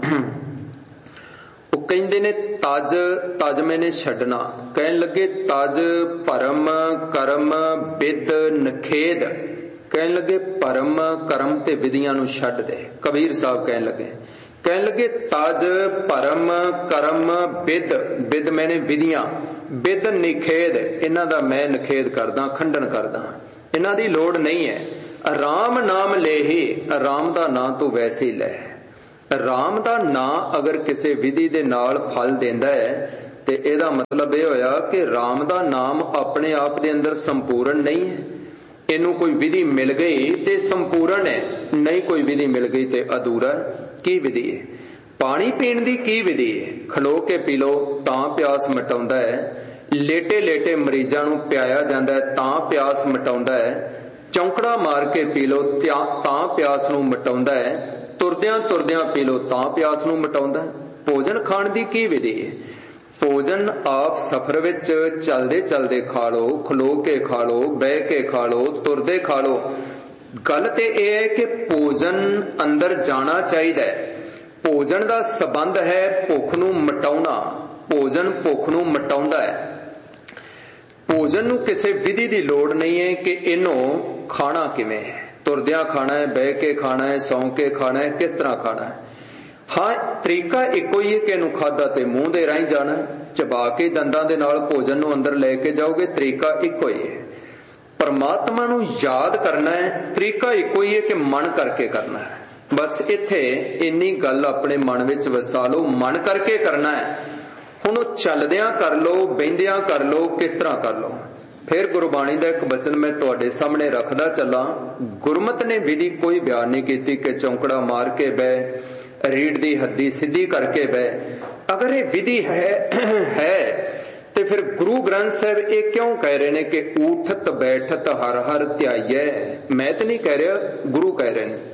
ਉਹ ਕਹਿੰਦੇ ਨੇ ਤਜ ਤਜ ਮੈਨੇ ਛੱਡਣਾ। ਕਹਿਣ ਲੱਗੇ ਤਜ ਭਰਮ ਕਰਮ ਵਿਦ ਨਖੇਦ। ਕਹਿਣ ਲੱਗੇ ਭਰਮ ਕਰਮ ਤੇ ਵਿਧੀਆਂ ਨੂੰ ਛੱਡ ਦੇ। ਕਬੀਰ ਸਾਹਿਬ ਕਹਿਣ ਲੱਗੇ ਤਜ ਭਰਮ ਕਰਮ ਵਿਦ, ਵਿਦ ਮੈਨੇ ਵਿਧੀਆਂ, ਵਿਦ ਨਿਖੇਦ, ਇਹਨਾਂ ਦਾ ਮੈਂ ਨਿਖੇਦ ਕਰਦਾ, ਖੰਡਨ ਕਰਦਾ। ਇਹਨਾਂ ਦੀ ਲੋੜ ਨਹੀਂ ਹੈ। ਰਾਮ ਨਾਮ ਲੇਹੀ, ਰਾਮ ਦਾ ਨਾਂ ਤੂੰ ਵੈਸੇ ਹੀ ਲੈ। ਰਾਮ ਦਾ ਨਾਂ ਅਗਰ ਕਿਸੇ ਵਿਧੀ ਦੇ ਨਾਲ ਫਲ ਦਿੰਦਾ ਹੈ ਤੇ ਇਹਦਾ ਮਤਲਬ ਇਹ ਹੋਇਆ ਕਿ ਰਾਮ ਦਾ ਨਾਮ ਆਪਣੇ ਆਪ ਦੇ ਅੰਦਰ ਸੰਪੂਰਨ ਨਹੀਂ ਹੈ। ਇਹਨੂੰ ਕੋਈ ਵਿਧੀ ਮਿਲ ਗਈ ਤੇ ਸੰਪੂਰਨ ਹੈ, ਨਹੀਂ ਕੋਈ ਵਿਧੀ ਮਿਲ ਗਈ ਤੇ ਅਧੂਰਾ। ਕੀ ਵਿਧੀ ਹੈ? ਪਾਣੀ ਪੀਣ ਦੀ ਕੀ ਵਿਧੀ ਹੈ? ਖਲੋ ਕੇ ਪੀ ਲਓ ਤਾਂ ਪਿਆਸ ਮਿਟਾਉਂਦਾ ਹੈ, ਲੇਟੇ ਲੇਟੇ ਮਰੀਜ਼ਾਂ ਨੂੰ ਪਿਆਇਆ ਜਾਂਦਾ ਹੈ ਤਾਂ ਪਿਆਸ ਮਿਟਾਉਂਦਾ ਹੈ, ਚੌਂਕੜਾ ਮਾਰ ਕੇ ਪੀ ਲਓ ਤਾਂ ਪਿਆਸ ਨੂੰ ਮਿਟਾਉਂਦਾ ਹੈ, ਤੁਰਦਿਆਂ ਤੁਰਦਿਆਂ ਪੀ ਲਓ ਤਾਂ ਪਿਆਸ ਨੂੰ ਮਿਟਾਉਂਦਾ ਹੈ। ਭੋਜਨ ਖਾਣ ਦੀ ਕੀ ਵਿਧੀ ਹੈ? ਭੋਜਨ ਆਪ ਸਫ਼ਰ ਵਿੱਚ ਚਲਦੇ ਚਲਦੇ ਖਾ ਲਓ, ਖਲੋ ਕੇ ਖਾ ਲਓ, ਬਹਿ ਕੇ ਖਾ ਲਓ, ਤੁਰਦੇ ਖਾ ਲਓ। ਗੱਲ ਤੇ ਇਹ ਹੈ ਕਿ ਭੋਜਨ ਅੰਦਰ ਜਾਣਾ ਚਾਹੀਦਾ ਹੈ। ਭੋਜਨ ਦਾ ਸੰਬੰਧ ਹੈ ਭੁੱਖ ਨੂੰ ਮਿਟਾਉਣਾ। ਭੋਜਨ ਭੁੱਖ ਨੂੰ ਮਿਟਾਉਂਦਾ ਹੈ। ਭੋਜਨ ਨੂੰ ਕਿਸੇ ਵਿਧੀ ਦੀ ਲੋੜ ਨਹੀਂ ਹੈ ਕਿ ਇਹਨੂੰ ਖਾਣਾ ਕਿਵੇਂ ਹੈ, ਤੁਰਦਿਆਂ ਖਾਣਾ ਹੈ, ਬਹਿ ਕੇ ਖਾਣਾ ਹੈ, ਸੌਂ ਕੇ ਖਾਣਾ ਹੈ, ਕਿਸ ਤਰ੍ਹਾਂ ਖਾਣਾ ਹੈ। ਹਾਂ, ਤਰੀਕਾ ਇੱਕੋ ਹੀ ਹੈ ਕਿ ਇਹਨੂੰ ਖਾਧਾ ਤੇ ਮੂੰਹ ਦੇ ਰਾਹੀਂ ਜਾਣਾ, ਚਬਾ ਕੇ ਦੰਦਾਂ ਦੇ ਨਾਲ ਭੋਜਨ ਨੂੰ ਅੰਦਰ ਲੈ ਕੇ ਜਾਓਗੇ, ਤਰੀਕਾ ਇੱਕੋ ਹੀ ਹੈ। ਪਰਮਾਤਮਾ ਨੂੰ ਯਾਦ ਕਰਨਾ ਹੈ, ਤਰੀਕਾ ਇੱਕੋ ਹੀ ਹੈ ਕਿ ਮਨ ਕਰਕੇ ਕਰਨਾ ਹੈ। ਬਸ ਇੱਥੇ ਇੰਨੀ ਗੱਲ ਆਪਣੇ ਮਨ ਵਿੱਚ ਵਸਾ ਲਓ, ਮਨ ਕਰਕੇ ਕਰਨਾ ਹੈ। ਹੁਣ ਉਹ ਚੱਲਦਿਆਂ ਕਰ ਲਓ, ਬਹਿੰਦਿਆਂ ਕਰ ਲਓ, ਕਿਸ ਤਰ੍ਹਾਂ ਕਰ ਲਓ। ਫਿਰ ਗੁਰਬਾਣੀ ਦਾ ਇੱਕ ਬਚਨ ਮੈਂ ਤੁਹਾਡੇ ਸਾਹਮਣੇ ਰੱਖਦਾ ਚੱਲਾਂ। ਗੁਰਮਤ ਨੇ ਵਿਧੀ ਕੋਈ ਬਿਆਨ ਨਹੀਂ ਕੀਤੀ ਕਿ ਚੌਂਕੜਾ ਮਾਰ ਕੇ ਬਹਿ, ਰੀੜ ਦੀ ਹੱਡੀ ਸਿੱਧੀ ਕਰਕੇ ਬਹਿ। ਅਗਰ ਇਹ ਵਿਧੀ ਹੈ ਤੇ ਫਿਰ ਗੁਰੂ ਗ੍ਰੰਥ ਸਾਹਿਬ ਇਹ ਕਿਉਂ ਕਹਿ ਰਹੇ ਨੇ ਕਿ ਊਠਤ ਬੈਠਤ ਹਰ ਹਰ ਧਿਆਈਐ। ਮੈਂ ਤਾਂ ਨਹੀਂ ਕਹਿ ਰਿਹਾ, ਗੁਰੂ ਕਹਿ ਰਹੇ ਨੇ।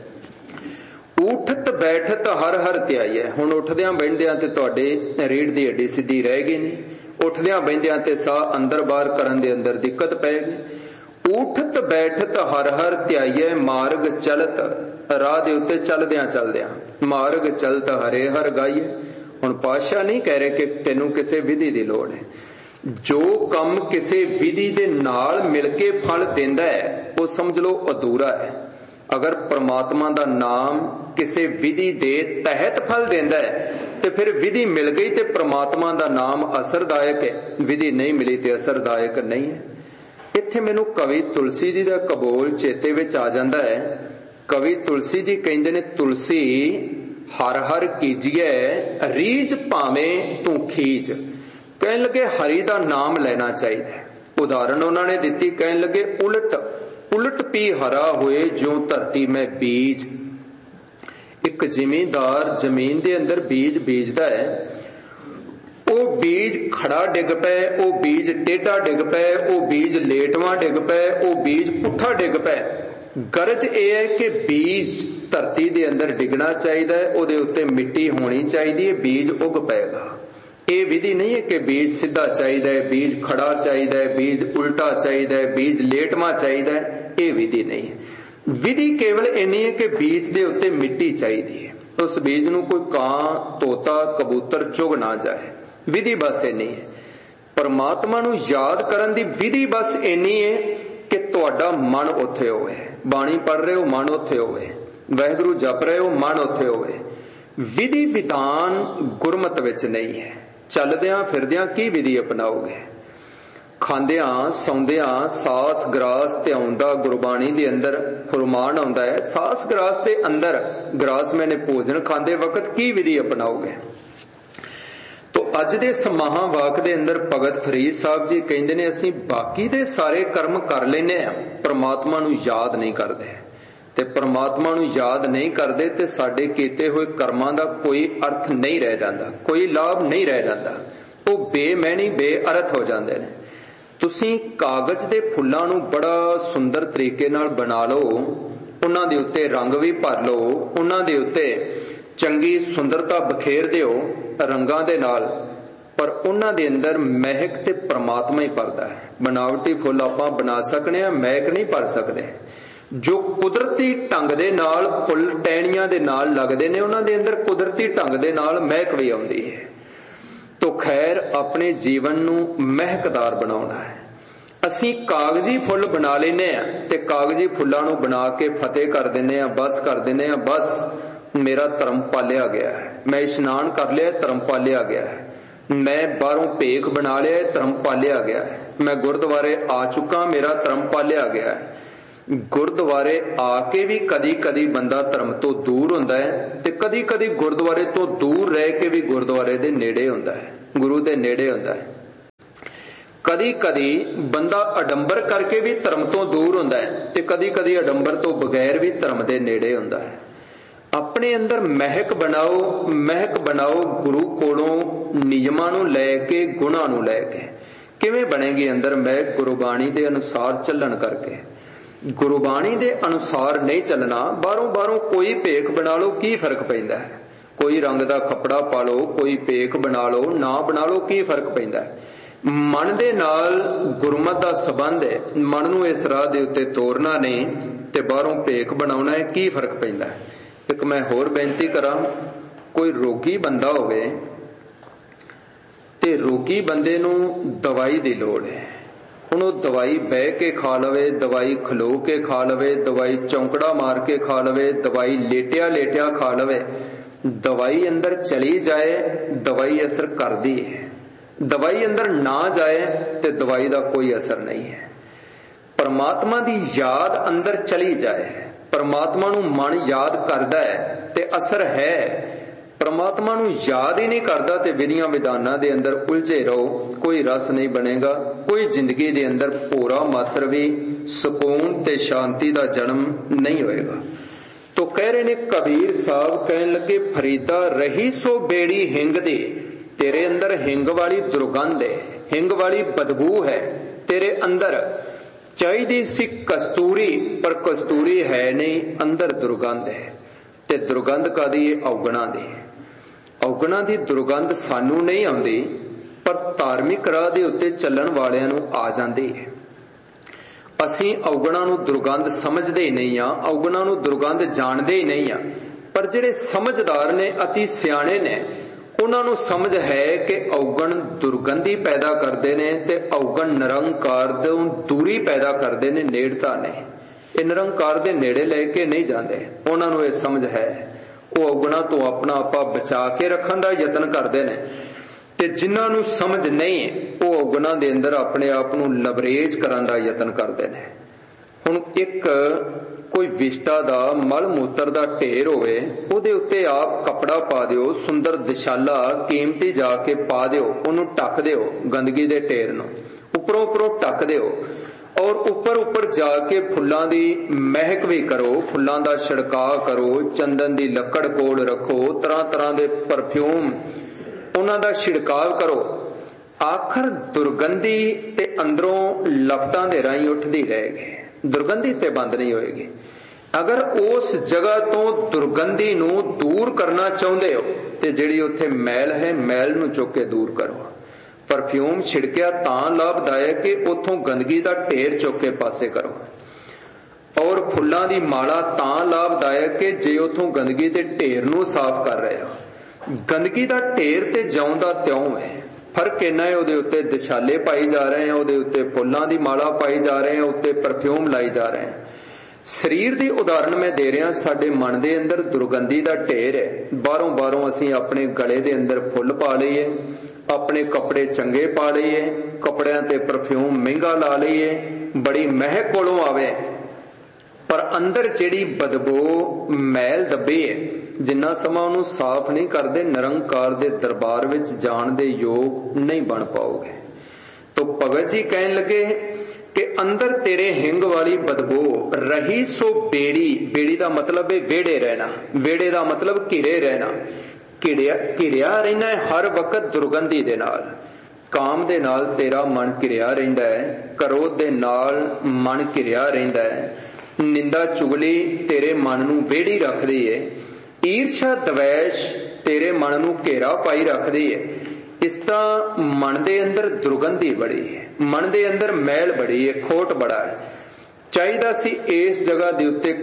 ਊਠਤ ਬੈਠਤ ਹਰ ਹਰ ਧਿਆਈਐ। ਹੁਣ ਉੱਠਦਿਆਂ ਬਹਿੰਦਿਆਂ ਤੇ ਤੁਹਾਡੇ ਰੀੜ ਦੀ ਹੱਡੀ ਸਿੱਧੀ ਰਹਿ ਗਈ ਨਹੀਂ, ਉੱਠਦਿਆਂ ਬਹਿੰਦਿਆਂ ਤੇ ਸਾਹ ਅੰਦਰ ਬਾਹਰ ਕਰਨ ਦੇ ਅੰਦਰ ਦਿੱਕਤ ਪਏਗੀ। ਊਠਤ ਬੈਠਤ ਹਰ ਹਰ ਧਿਆਈਐ ਮਾਰਗ ਚਲਤ, ਰਾਹ ਦੇ ਉੱਤੇ ਚੱਲਦਿਆਂ ਚੱਲਦਿਆਂ ਮਾਰਗ ਚਲਤ ਹਰੇ ਹਰ ਗਾਈਏ। ਹੁਣ ਪਾਤਸ਼ਾਹ ਨਹੀਂ ਕਹਿ ਰਹੇ ਕਿ ਤੈਨੂੰ ਕਿਸੇ ਵਿਧੀ ਦੀ ਲੋੜ ਹੈ। ਜੋ ਕੰਮ ਕਿਸੇ ਵਿਧੀ ਦੇ ਨਾਲ ਮਿਲ ਕੇ ਫਲ ਦਿੰਦਾ ਹੈ ਉਹ ਸਮਝ ਲਓ ਅਧੂਰਾ ਹੈ। ਅਗਰ ਪ੍ਰਮਾਤਮਾ ਦਾ ਨਾਮ ਕਿਸੇ ਵਿਧੀ ਦੇ ਤਹਿਤ ਫਲ ਦਿੰਦਾ ਹੈ ਤੇ ਫਿਰ ਵਿਧੀ ਮਿਲ ਗਈ ਤੇ ਪ੍ਰਮਾਤਮਾ ਦਾ ਨਾਮ ਅਸਰਦਾਇਕ ਹੈ, ਵਿਧੀ ਨਹੀਂ ਮਿਲੀ ਤੇ ਅਸਰਦਾਇਕ ਨਹੀਂ ਹੈ। ਇੱਥੇ ਮੈਨੂੰ ਕਵੀ ਤੁਲਸੀ ਜੀ ਦਾ ਕਬੋਲ ਚੇਤੇ ਵਿੱਚ ਆ ਜਾਂਦਾ ਹੈ। ਕਵੀ ਤੁਲਸੀ ਜੀ ਕਹਿੰਦੇ ਨੇ, ਤੁਲਸੀ ਹਰ ਹਰ ਕੀਜੀਏ ਰੀਝ ਭਾਵੇਂ ਤੂੰ ਖੀਜ। ਕਹਿਣ ਲੱਗੇ ਹਰੀ ਦਾ ਨਾਮ ਲੈਣਾ ਚਾਹੀਦਾ ਹੈ। ਉਦਾਹਰਣ ਉਹਨਾਂ ਨੇ ਦਿੱਤੀ, ਕਹਿਣ ਲੱਗੇ ਉਲਟ ਉਲਟ ਪੀ ਹਰਾ ਹੋਏ ਜਿਉਂ ਧਰਤੀ ਮੈਂ ਬੀਜ। ਇੱਕ ਜ਼ਿਮੀਂਦਾਰ ਜ਼ਮੀਨ ਦੇ ਅੰਦਰ ਬੀਜ ਬੀਜਦਾ ਹੈ, ਉਹ ਬੀਜ ਖੜਾ ਡਿੱਗ ਪਏ, ਉਹ ਬੀਜ ਟੇਢਾ ਡਿੱਗ ਪਏ, ਉਹ ਬੀਜ ਲੇਟਵਾਂ ਡਿੱਗ ਪਏ, ਉਹ ਬੀਜ ਪੁੱਠਾ ਡਿੱਗ ਪਏ। ਗਰਜ ਇਹ ਹੈ ਕਿ ਬੀਜ ਧਰਤੀ ਦੇ ਅੰਦਰ ਡਿੱਗਣਾ ਚਾਹੀਦਾ ਹੈ, ਉਹਦੇ ਉੱਤੇ ਮਿੱਟੀ ਹੋਣੀ ਚਾਹੀਦੀ ਹੈ, ਬੀਜ ਉੱਗ ਪਏਗਾ। ਇਹ ਵਿਧੀ ਨਹੀਂ ਹੈ ਕਿ ਬੀਜ ਸਿੱਧਾ ਚਾਹੀਦਾ ਹੈ, ਬੀਜ ਖੜਾ ਚਾਹੀਦਾ ਹੈ, ਬੀਜ ਉਲਟਾ ਚਾਹੀਦਾ ਹੈ, ਬੀਜ ਲੇਟਵਾਂ ਚਾਹੀਦਾ ਹੈ। ਇਹ ਵਿਧੀ ਨਹੀਂ ਹੈ। ਵਿਧੀ ਕੇਵਲ ਇੰਨੀ ਹੈ ਕਿ ਬੀਜ ਦੇ ਉੱਤੇ ਮਿੱਟੀ ਚਾਹੀਦੀ ਹੈ, ਉਸ ਬੀਜ ਨੂੰ ਕੋਈ ਕਾਂ, ਤੋਤਾ, ਕਬੂਤਰ ਚੁਗ ਨਾ ਜਾਏ। ਵਿਧੀ ਬਸ ਇੰਨੀ ਹੈ। ਪਰਮਾਤਮਾ ਨੂੰ ਯਾਦ ਕਰਨ ਦੀ ਵਿਧੀ ਬਸ ਇੰਨੀ ਹੈ ਕਿ ਤੁਹਾਡਾ ਮਨ ਉੱਥੇ ਹੋਵੇ। ਬਾਣੀ ਪੜ੍ਹ ਰਹੇ ਹੋ, ਮਨ ਉੱਥੇ ਹੋਵੇ। ਵਾਹਿਗੁਰੂ ਜਪ ਰਹੇ ਹੋ, ਮਨ ਉੱਥੇ ਹੋਵੇ। ਵਿਧੀ ਵਿਧਾਨ ਗੁਰਮਤ ਵਿੱਚ ਨਹੀਂ ਹੈ। ਚੱਲਦਿਆਂ ਫਿਰਦਿਆਂ ਕੀ ਵਿਧੀ ਅਪਣਾਓਗੇ? ਖਾਂਦਿਆਂ ਸੌਂਦਿਆਂ ਸਾਸ ਗਰਾਸ ਧਿਆਉਣ ਦਾ ਗੁਰਬਾਣੀ ਦੇ ਅੰਦਰ ਫਰਮਾਨ ਆਉਂਦਾ ਹੈ। ਸਾਸ ਗਰਾਸ ਦੇ ਅੰਦਰ ਗਰਾਸ ਮੈਨੇ ਭੋਜਨ ਖਾਂਦੇ ਵਕਤ ਕੀ ਵਿਧੀ ਅਪਣਾਓਗੇ? ਤੋ ਅੱਜ ਦੇ ਸਮਾਹਾਂ ਵਾਕ ਦੇ ਅੰਦਰ ਭਗਤ ਫਰੀਦ ਸਾਹਿਬ ਜੀ ਕਹਿੰਦੇ ਨੇ, ਅਸੀਂ ਬਾਕੀ ਦੇ ਸਾਰੇ ਕਰਮ ਕਰ ਲੈਨੇ ਆ, ਪ੍ਰਮਾਤਮਾ ਨੂੰ ਯਾਦ ਨਹੀਂ ਕਰਦੇ। ਤੇ ਪ੍ਰਮਾਤਮਾ ਨੂੰ ਯਾਦ ਨਹੀਂ ਕਰਦੇ ਤੇ ਸਾਡੇ ਕੀਤੇ ਹੋਏ ਕਰਮਾਂ ਦਾ ਕੋਈ ਅਰਥ ਨਹੀਂ ਰਹਿ ਜਾਂਦਾ, ਕੋਈ ਲਾਭ ਨਹੀਂ ਰਹਿ ਜਾਂਦਾ। ਉਹ ਬੇਮੈਨੀ ਬੇਅਰਥ ਹੋ ਜਾਂਦੇ ਨੇ। ਤੁਸੀਂ ਕਾਗਜ਼ ਦੇ ਫੁੱਲਾਂ ਨੂੰ ਬੜਾ ਸੁੰਦਰ ਤਰੀਕੇ ਨਾਲ ਬਣਾ ਲਓ, ਉਹਨਾਂ ਦੇ ਉੱਤੇ ਰੰਗ ਵੀ ਭਰ ਲਓ, ਉਹਨਾਂ ਦੇ ਉੱਤੇ ਚੰਗੀ ਸੁੰਦਰਤਾ ਬਖੇਰ ਦਿਓ ਰੰਗਾਂ ਦੇ ਨਾਲ, ਪਰ ਉਹਨਾਂ ਦੇ ਅੰਦਰ ਮਹਿਕ ਤੇ ਪ੍ਰਮਾਤਮਾ ਹੀ ਭਰਦਾ ਹੈ। ਬਣਾਵਟੀ ਫੁੱਲ ਆਪਾਂ ਬਣਾ ਸਕਨੇ ਆ, ਮਹਿਕ ਨਹੀਂ ਭਰ ਸਕਦੇ। ਜੋ ਕੁਦਰਤੀ ਢੰਗ ਦੇ ਨਾਲ ਫੁੱਲ ਟਹਿਣੀਆਂ ਦੇ ਨਾਲ ਲੱਗਦੇ ਨੇ, ਉਹਨਾਂ ਦੇ ਅੰਦਰ ਕੁਦਰਤੀ ਢੰਗ ਦੇ ਨਾਲ ਮਹਿਕ ਵੀ ਆਉਂਦੀ ਹੈ। ਤੋ ਖੈਰ ਆਪਣੇ ਜੀਵਨ ਨੂੰ ਮਹਿਕਦਾਰ ਬਣਾਉਣਾ ਹੈ। ਅਸੀਂ ਕਾਗਜ਼ੀ ਫੁੱਲ ਬਣਾ ਲੈਨੇ ਆ ਤੇ ਕਾਗਜ਼ੀ ਫੁੱਲਾਂ ਨੂੰ ਬਣਾ ਕੇ ਫਤਿਹ ਕਰ ਦਿੰਨੇ ਆ, ਬਸ ਕਰ ਦਿੰਨੇ ਆ, ਬਸ ਮੇਰਾ ਧਰਮ ਪਾਲਿਆ ਗਿਆ ਹੈ, ਮੈਂ ਇਸ਼ਨਾਨ ਕਰ ਲਿਆ, ਧਰਮ ਪਾਲਿਆ ਗਿਆ ਹੈ, ਮੈਂ ਬਾਹਰੋਂ ਭੇਖ ਬਣਾ ਲਿਆ, ਧਰਮ ਪਾਲਿਆ ਗਿਆ ਹੈ, ਮੈਂ ਗੁਰਦੁਆਰੇ ਆ ਚੁੱਕਾ, ਮੇਰਾ ਧਰਮ ਪਾਲਿਆ ਗਿਆ ਹੈ, ਗੁਰਦੁਆਰੇ ਆ ਕੇ ਵੀ ਕਦੀ ਕਦੀ ਬੰਦਾ ਧਰਮ ਤੋਂ ਦੂਰ ਹੁੰਦਾ ਹੈ, ਤੇ ਕਦੀ ਕਦੀ ਗੁਰਦੁਆਰੇ ਤੋਂ ਦੂਰ ਰਹਿ ਕੇ ਵੀ ਗੁਰਦੁਆਰੇ ਦੇ ਨੇੜੇ ਹੁੰਦਾ ਹੈ, ਗੁਰੂ ਦੇ ਨੇੜੇ ਹੁੰਦਾ ਹੈ। ਕਦੀ ਕਦੀ ਬੰਦਾ ਅਡੰਬਰ ਕਰਕੇ ਵੀ ਧਰਮ ਤੋਂ ਦੂਰ ਹੁੰਦਾ ਹੈ, ਤੇ ਕਦੀ ਕਦੀ ਅਡੰਬਰ ਤੋਂ ਬਗੈਰ ਵੀ ਧਰਮ ਦੇ ਨੇੜੇ ਹੁੰਦਾ ਹੈ। ਆਪਣੇ ਅੰਦਰ ਮਹਿਕ ਬਣਾਓ, ਮਹਿਕ ਬਣਾਓ ਗੁਰੂ ਕੋਲੋਂ ਨਿਯਮਾਂ ਨੂੰ ਲੈ ਕੇ, ਗੁਣਾਂ ਨੂੰ ਲੈ ਕੇ। ਕਿਵੇਂ ਬਣੇਗੀ ਅੰਦਰ ਮਹਿਕ? ਗੁਰਬਾਣੀ ਦੇ ਅਨੁਸਾਰ ਚੱਲਣ ਕਰਕੇ। ਗੁਰਬਾਣੀ ਦੇ ਅਨੁਸਾਰ ਨਹੀਂ ਚੱਲਣਾ, ਬਾਹਰੋਂ ਕੋਈ ਭੇਖ ਬਣਾ ਲਓ, ਕੀ ਫਰਕ ਪੈਂਦਾ ਹੈ? ਕੋਈ ਰੰਗ ਦਾ ਕੱਪੜਾ ਪਾ ਲਓ, ਕੋਈ ਭੇਖ ਬਣਾ ਲਓ, ਨਾ ਬਣਾ ਲਓ, ਕੀ ਫਰਕ ਪੈਂਦਾ ਹੈ? ਮਨ ਦੇ ਨਾਲ ਗੁਰਮਤਿ ਦਾ ਸੰਬੰਧ ਹੈ, ਮਨ ਨੂੰ ਇਸ ਰਾਹ ਦੇ ਉੱਤੇ ਤੋਰਨਾ ਨਹੀਂ ਤੇ ਬਾਹਰੋਂ ਭੇਖ ਬਣਾਉਣਾ ਹੈ, ਕੀ ਫਰਕ ਪੈਂਦਾ ਹੈ? ਇੱਕ ਮੈਂ ਹੋਰ ਬੇਨਤੀ ਕਰਾਂ, ਕੋਈ ਰੋਗੀ ਬੰਦਾ ਹੋਵੇ ਤੇ ਰੋਗੀ ਬੰਦੇ ਨੂੰ ਦਵਾਈ ਦੀ ਲੋੜ ਹੈ, ਹੁਣ ਉਹ ਦਵਾਈ ਬਹਿ ਕੇ ਖਾ ਲਵੇ, ਦਵਾਈ ਖਲੋ ਕੇ ਖਾ ਲਵੇ, ਦਵਾਈ ਚੌਂਕੜਾ ਮਾਰ ਕੇ ਖਾ ਲਵੇ, ਦਵਾਈ ਲੇਟਿਆ ਲੇਟਿਆ ਖਾ ਲਵੇ, ਦਵਾਈ ਅੰਦਰ ਚਲੀ ਜਾਏ ਦਵਾਈ ਅਸਰ ਕਰਦੀ ਹੈ, ਦਵਾਈ ਅੰਦਰ ਨਾ ਜਾਏ ਤੇ ਦਵਾਈ ਦਾ ਕੋਈ ਅਸਰ ਨਹੀਂ ਹੈ। ਪਰਮਾਤਮਾ ਦੀ ਯਾਦ ਅੰਦਰ ਚਲੀ ਜਾਏ, ਪਰਮਾਤਮਾ ਨੂੰ ਮਨ ਯਾਦ ਕਰਦਾ ਹੈ ਤੇ ਅਸਰ ਹੈ। ਪਰਮਾਤਮਾ ਨੂੰ ਯਾਦ ਹੀ ਨਹੀਂ ਕਰਦਾ ਤੇ ਵਿਧੀਆਂ ਵਿਧਾਨਾਂ ਦੇ ਅੰਦਰ ਉਲਝੇ ਰਹੋ, ਕੋਈ ਰਸ ਨਹੀਂ ਬਣੇਗਾ, ਕੋਈ ਜ਼ਿੰਦਗੀ ਦੇ ਅੰਦਰ ਭੋਰਾ ਮਾਤਰ ਵੀ ਸਕੂਨ ਤੇ ਸ਼ਾਂਤੀ ਦਾ ਜਨਮ ਨਹੀਂ ਹੋਏਗਾ। ਤੋ ਕਹਿ ਰਹੇ ਨੇ ਕਬੀਰ ਸਾਹਿਬ, ਕਹਿਣ ਲੱਗੇ ਫਰੀਦਾ ਰਹੀ ਸੋ ਬੇੜੀ ਹਿੰਗ ਦੀ, ਤੇਰੇ ਅੰਦਰ ਹਿੰਗ ਵਾਲੀ ਦੁਰਗੰਧ ਹੈ, ਹਿੰਗ ਵਾਲੀ ਬਦਬੂ ਹੈ ਤੇਰੇ ਅੰਦਰ। ਚਾਹੀਦੀ ਸੀ ਕਸਤੂਰੀ, ਪਰ ਕਸਤੂਰੀ ਹੈ ਨਹੀਂ, ਅੰਦਰ ਦੁਰਗੰਧ ਹੈ। ਤੇ ਦੁਰਗੰਧ ਕਾਦੀ? ਔਗਣਾ ਦੀ। ਔਗਣਾ ਦੀ ਦੁਰਗੰਧ ਸਾਨੂੰ ਨਹੀਂ ਆਉਂਦੀ, ਪਰ ਧਾਰਮਿਕ ਰਾਹ ਦੇ ਉੱਤੇ ਚੱਲਣ ਵਾਲਿਆਂ ਨੂੰ ਆ ਜਾਂਦੀ ਹੈ। ਅਸੀਂ ਔਗਣਾ ਨੂੰ ਦੁਰਗੰਧ ਸਮਝਦੇ ਹੀ ਨਹੀਂ ਆ, ਔਗਣਾ ਨੂੰ ਦੁਰਗੰਧ ਜਾਣਦੇ ਹੀ ਨਹੀਂ ਆ। ਪਰ ਜਿਹੜੇ ਸਮਝਦਾਰ ਨੇ, ਅਤੀ ਸਿਆਣੇ ਨੇ, ਉਹਨਾਂ ਨੂੰ ਸਮਝ ਹੈ ਕਿ ਔਗਣ ਦੁਰਗੰਧੀ ਪੈਦਾ ਕਰਦੇ ਨੇ ਤੇ ਔਗਣ ਨਿਰੰਕਾਰ ਤੋਂ ਦੂਰੀ ਪੈਦਾ ਕਰਦੇ ਨੇ, ਨੇੜਤਾ ਨਹੀਂ। ਇਹ ਨਿਰੰਕਾਰ ਦੇ ਨੇੜੇ ਲੈ ਕੇ ਨਹੀਂ ਜਾਂਦੇ, ਉਹਨਾਂ ਨੂੰ ਇਹ ਸਮਝ ਹੈ। ਉਹ ਔਗਣਾਂ ਤੋਂ ਆਪਣਾ ਆਪਾ ਬਚਾ ਕੇ ਰੱਖਣ ਦਾ ਯਤਨ ਕਰਦੇ ਨੇ, ਤੇ ਜਿਨ੍ਹਾਂ ਨੂੰ ਸਮਝ ਨਹੀਂ ਉਹ ਔਗਣਾਂ ਦੇ ਅੰਦਰ ਆਪਣੇ ਆਪ ਨੂੰ ਲਬਰੇਜ ਕਰਨ ਦਾ ਯਤਨ ਕਰਦੇ ਨੇ। ਹੁਣ ਇੱਕ ਕੋਈ ਵਿਸ਼ਟਾ ਦਾ ਮਲ ਮੂਤਰ ਦਾ ਢੇਰ ਹੋਵੇ, ਉਹਦੇ ਉੱਤੇ ਆਪ ਕੱਪੜਾ ਪਾ ਦਿਓ, ਸੁੰਦਰ ਦਿਸ਼ਾਲਾ ਕੀਮਤੀ ਜਾ ਕੇ ਪਾ ਦਿਓ, ਉਹਨੂੰ ਢੱਕ ਦਿਓ, ਗੰਦਗੀ ਦੇ ਢੇਰ ਨੂੰ ਉੱਪਰੋਂ ਢੱਕ ਦਿਓ, ਔਰ ਉੱਪਰ ਜਾ ਕੇ ਫੁੱਲਾਂ ਦੀ ਮਹਿਕ ਵੀ ਕਰੋ, ਫੁੱਲਾਂ ਦਾ ਛਿੜਕਾਅ ਕਰੋ, ਚੰਦਨ ਦੀ ਲੱਕੜ ਕੋਲ ਰੱਖੋ, ਤਰ੍ਹਾਂ ਦੇ ਪਰਫਿਊਮ ਉਹਨਾਂ ਦਾ ਛਿੜਕਾਅ ਕਰੋ। ਆਖਰ ਦੁਰਗੰਧੀ ਤੇ ਅੰਦਰੋਂ ਲਪਟਾਂ ਦੇ ਰਾਹੀਂ ਉੱਠਦੀ ਰਹੇਗੀ, ਦੁਰਗੰਧੀ ਤੇ ਬੰਦ ਨਹੀਂ ਹੋਏਗੀ। ਅਗਰ ਉਸ ਜਗ੍ਹਾ ਤੋਂ ਦੁਰਗੰਧੀ ਨੂੰ ਦੂਰ ਕਰਨਾ ਚਾਹੁੰਦੇ ਹੋ ਤੇ ਜਿਹੜੀ ਉੱਥੇ ਮੈਲ ਹੈ, ਮੈਲ ਨੂੰ ਚੁੱਕ ਕੇ ਦੂਰ ਕਰੋ। ਪਰਫਿਊਮ ਛਿੜਕਿਆ ਤਾਂ ਲਾਭਦਾਇਕ ਕਿ ਉੱਥੋਂ ਗੰਦਗੀ ਦਾ ਢੇਰ ਚੁੱਕ ਕੇ ਪਾਸੇ ਕਰੋ, ਔਰ ਫੁੱਲਾਂ ਦੀ ਮਾਲਾ ਤਾਂ ਲਾਭਦਾਇਕ ਕਿ ਜੇ ਉੱਥੋਂ ਗੰਦਗੀ ਦੇ ਢੇਰ ਨੂੰ ਸਾਫ਼ ਕਰ ਰਹੇ ਹੋ। ਗੰਦਗੀ ਦਾ ਢੇਰ ਤੇ ਜਿਉਂ ਦਾ ਤਿਉਂ ਹੈ, ਫਰਕ ਇੰਨਾ ਹੈ ਉਹਦੇ ਉੱਤੇ ਦਿਸ਼ਾਲੇ ਪਾਈ ਜਾ ਰਹੇ ਆ, ਉਹਦੇ ਉੱਤੇ ਫੁੱਲਾਂ ਦੀ ਮਾਲਾ ਪਾਈ ਜਾ ਰਹੇ ਆ, ਉੱਤੇ ਪਰਫਿਊਮ ਲਾਈ ਜਾ ਰਹੇ ਆ। ਸਰੀਰ ਦੀ ਉਦਾਹਰਣ ਮੈਂ ਦੇ ਰਿਹਾ, ਸਾਡੇ ਮਨ ਦੇ ਅੰਦਰ ਦੁਰਗੰਧੀ ਦਾ ਢੇਰ ਹੈ। ਬਾਹਰੋਂ ਅਸੀਂ ਆਪਣੇ ਗਲੇ ਦੇ ਅੰਦਰ ਫੁੱਲ ਪਾ ਲਈਏ, ਆਪਣੇ ਕੱਪੜੇ ਚੰਗੇ ਪਾ ਲਈਏ, ਕੱਪੜਿਆਂ ਤੇ ਪਰਫਿਊਮ ਮਹਿੰਗਾ ਲਾ ਲਈਏ, ਬੜੀ ਮਹਿਕ ਕੋਲੋਂ ਆਵੇ, ਪਰ ਅੰਦਰ ਜਿਹੜੀ ਬਦਬੂ ਮੈਲ ਦੱਬੀ ਹੈ, ਜਿੰਨਾ ਸਮਾਂ ਉਹਨੂੰ ਸਾਫ਼ ਨਹੀਂ ਕਰਦੇ, ਨਿਰੰਕਾਰ ਦੇ ਦਰਬਾਰ ਵਿੱਚ ਜਾਣ ਦੇ ਯੋਗ ਨਹੀਂ ਬਣ ਪਾਓਗੇ। ਤੋ ਭਗਤ ਜੀ ਕਹਿਣ ਲੱਗੇ ਕਿ ਅੰਦਰ ਤੇਰੇ ਹਿੰਗ ਵਾਲੀ ਬਦਬੂ ਰਹੀ ਸੋ ਬੇੜੀ। ਬੇੜੀ ਦਾ ਮਤਲਬ ਹੈ ਵਿਹੜੇ ਰਹਿਣਾ, ਵਿਹੜੇ ਦਾ ਮਤਲਬ ਘਿਰੇ ਰਹਿਣਾ। ਘਿਰਿਆ ਰਹਿਣਾ ਹੈ ਹਰ ਵਕਤ ਦੁਰਗੰਧੀ ਦੇ ਨਾਲ। ਕਾਮ ਦੇ ਨਾਲ ਤੇਰਾ ਮਨ ਘਿਰਿਆ ਰਹਿੰਦਾ ਹੈ, ਕ੍ਰੋਧ ਦੇ ਨਾਲ ਮਨ ਘਿਰਿਆ ਰਹਿੰਦਾ ਹੈ, ਨਿੰਦਾ ਚੁਗਲੀ ਤੇਰੇ ਮਨ ਨੂੰ ਵਿਹੜੀ ਰੱਖਦੀ ਹੈ, ਈਰਸ਼ਾ ਦਵੈਸ਼ ਤੇਰੇ ਮਨ ਨੂੰ ਘੇਰਾ ਪਾਈ ਰੱਖਦੀ ਹੈ। ਇਸ ਤਰ੍ਹਾਂ ਮਨ ਦੇ ਅੰਦਰ ਦੁਰਗੰਧੀ ਬੜੀ ਹੈ, ਮਨ ਦੇ ਅੰਦਰ ਮੈਲ ਬੜੀ ਹੈ, ਖੋਟ ਬੜਾ ਹੈ। ਚਾਹੀਦਾ ਸੀ ਇਸ ਜਗ੍ਹਾ ਦੇ ਉੱਤੇ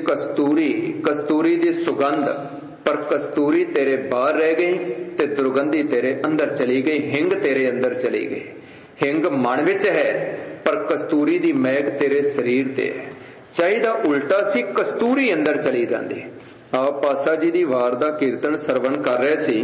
ਕਸਤੂਰੀ ਦੀ ਸੁਗੰਧ, ਪਰ ਕਸਤੂਰੀ ਤੇਰੇ ਬਾਹਰ ਰਹਿ ਗਈ ਤੇ ਦੁਰਗੰਧੀ ਤੇਰੇ ਅੰਦਰ ਚਲੀ ਗਈ, ਹਿੰਗ ਤੇਰੇ ਅੰਦਰ ਚਲੀ ਗਈ। ਹਿੰਗ ਮਨ ਵਿੱਚ ਹੈ ਪਰ ਕਸਤੂਰੀ ਦੀ ਮਹਿਕ ਤੇਰੇ ਸਰੀਰ ਤੇ ਹੈ। ਚਾਹੀਦਾ ਉਲਟਾ ਸੀ, ਕਸਤੂਰੀ ਅੰਦਰ ਚਲੀ ਜਾਂਦੀ। ਆਪ ਪਾਤਸ਼ਾਹ ਜੀ ਦੀ ਵਾਰ ਦਾ ਕੀਰਤਨ ਸਰਵਣ ਕਰ ਰਹੇ ਸੀ।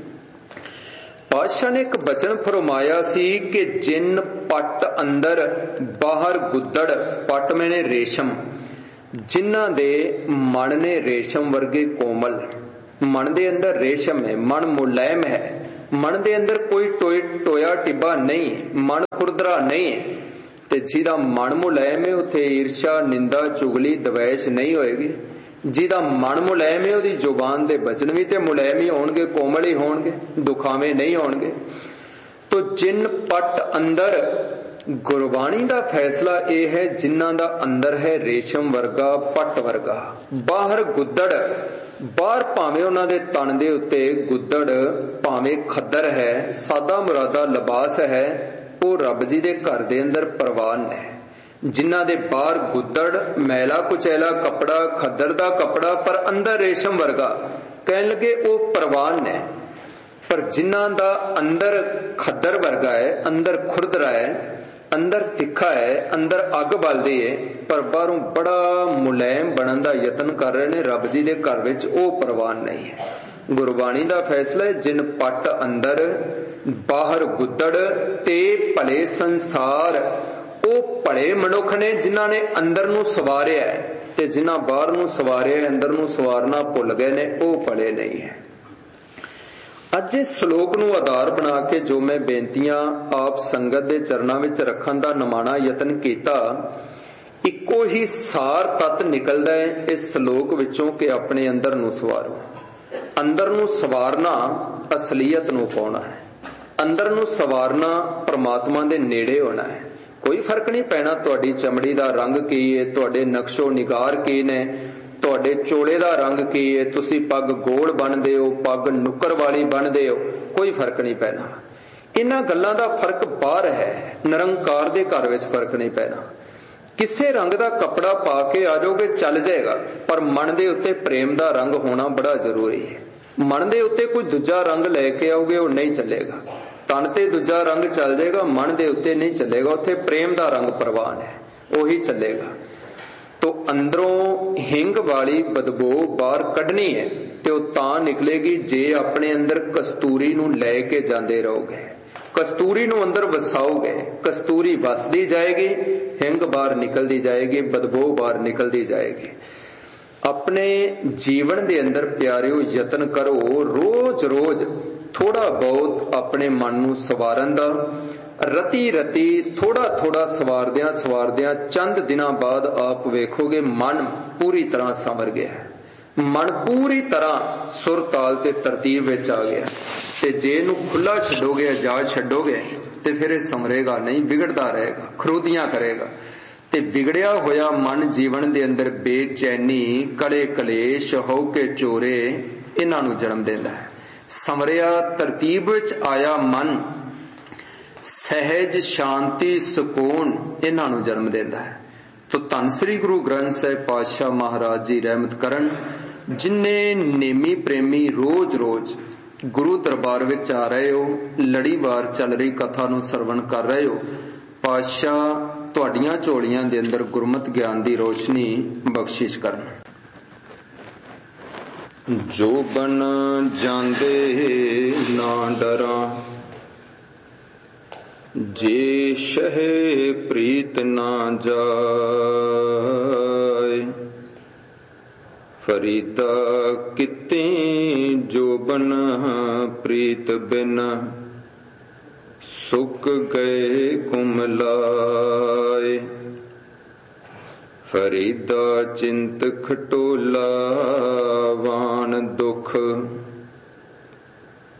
ਪਾਤਸ਼ਾਹ ਨੇ ਇੱਕ ਬਚਨ ਫਰਮਾਇਆ ਸੀ ਕਿ ਜਿਨ ਪੱਟ ਅੰਦਰ ਬਾਹਰ ਗੁੱਦੜ, ਪੱਟ ਮੈਨੇ ਰੇਸ਼ਮ, जिन्हां दे मन ने रेशम वर्गे कोमल, मन दे अंदर रेशम है, मन मुलायम है, मन दे अंदर कोई टोया टिब्बा नहीं, मन खुरदरा नहीं, ते जिहदा मन मुलायम है उत्थे ईर्षा निंदा चुगली दवैश नहीं होएगी। जिहदा मन मुलायम है उहदी जुबान दे बचन भी ते मुलायम ही होणगे, कोमल ही होणगे, दुखावे नहीं होणगे। तो जिन पट अंदर गुरबाणी दा फैसला यह है, जिन्हां दा अंदर है रेशम वर्गा पट वर्गा, बाहर गुद्दड़, बाहर भावें उन्हां दे तन दे उत्ते गुद्दड़ भावें खद्दर है, सादा मुरादा लिबास है, वो रब जी दे घर दे अंदर परवान है। जिन्हां दे बाहर गुद्दड़ मैला कुचैला कपड़ा, खद्दर दा कपड़ा, पर अंदर रेशम वर्गा, कहन लगे वो परवान है। पर जिन्हां दा अंदर खद्दर वर्गा है, अंदर खुरदरा है, अंदर तिखा है, अंदर अग बलदी है, पर बाहरों बड़ा मुलायम बनन दा यतन कर रहे ने, रब जी दे घर विच ओ परवान नहीं है। गुरबाणी दा फैसला है, जिन पट अंदर बाहर गुद्दड़ ते भले संसार, ओ भले मनुख ने जिन्हां ने अंदर नूं सवारिया है, ते जिन्हां बाहर नूं सवारिया है अंदर नूं सवारना भुल गए ने, ओ भले नहीं है। अज इस श्लोक नूं आधार बना के जो मैं बेनतियां आप संगत दे चरनां विच रखण दा नमाणा यतन कीता, इक्को ही सार तत्त निकलदा है इस श्लोक विचों कि अपने अंदर नूं सवारो। अंदर नूं सवारना असलीयत नूं पाउणा है, अंदर नूं सवारना परमात्मा दे नेड़े होना है। कोई फर्क नहीं पैना तुहाडी चमड़ी दा रंग की है, तुहाडे नक्शो निगार की ने, तुहाडे चोले दा रंग की है, तुसी पग गोल बनदे हो, पग नुक्कर वाली बनदे हो, कोई फर्क नहीं पैना। इन्हां गल्लां दा फर्क बाहर है, निरंकार दे घर विच फर्क नहीं पैना। किसे रंग दा कपड़ा पा के आ जाओगे चल जाएगा, पर मन दे उत्ते प्रेम दा रंग होना बड़ा जरूरी है। मन दे उत्ते कोई दूजा रंग लेके आओगे वो नहीं चलेगा। तन ते दूजा रंग चल जाएगा, मन दे उत्ते नहीं चलेगा। उत्थे प्रेम दा रंग प्रवान है, वही चलेगा। तो अंदरों हिंग वाली बदबू बाहर कढ़नी है, ते तां निकलेगी जे अपने अंदर कस्तूरी नूं ले के जांदे रहोगे, कस्तूरी नूं अंदर वसाओगे, कस्तूरी वसदी जाएगी, हिंग बाहर निकलदी जाएगी, बदबू बाहर निकलदी जाएगी। अपने जीवन दे अंदर प्यारिओ यतन करो, रोज रोज थोड़ा बहुत अपने मन नूं सवारन दा, रती रती थोड़ा थोड़ा सवारदियां सवारदियां चंद दिनां बाद आप वेखोगे मन पूरी तरह संवर गया है, मन पूरी तरह सुर ताल ते तरतीब विच आ गया। ते जे नूं खुला छड्डोगे, आजाद छड्डोगे, ते फिर ये संवरेगा नहीं, बिगड़दा रहेगा, खरोदियां करेगा। ते बिगड़िया होया मन जीवन दे अंदर बेचैनी, कले कलेश, हौके चोरे, इन्हां नूं जन्म देंदा है। संवरिया तरतीब विच आया मन सहज शांति सुकून, इन्हां नूं जन्म देंदा है। तो धन श्री गुरु ग्रंथ साहिब पातशाह महाराज जी रहमत करन, जिन्ने नेमी प्रेमी रोज रोज गुरु दरबार विच आ रहे हो, लड़ीवार चल रही कथा नूं सरवण कर रहे हो, पातशाह तुहाडियां झोलियां दे अंदर गुरमत ज्ञान दी रोशनी बख्शिश करन। जो बन जांदे ना डरा, जे शह प्रीत ना जाए, फरीदा किते जो बन प्रीत बिन, सुक गए कुमलाए। फरीदा चिंत खटोला वान दुख,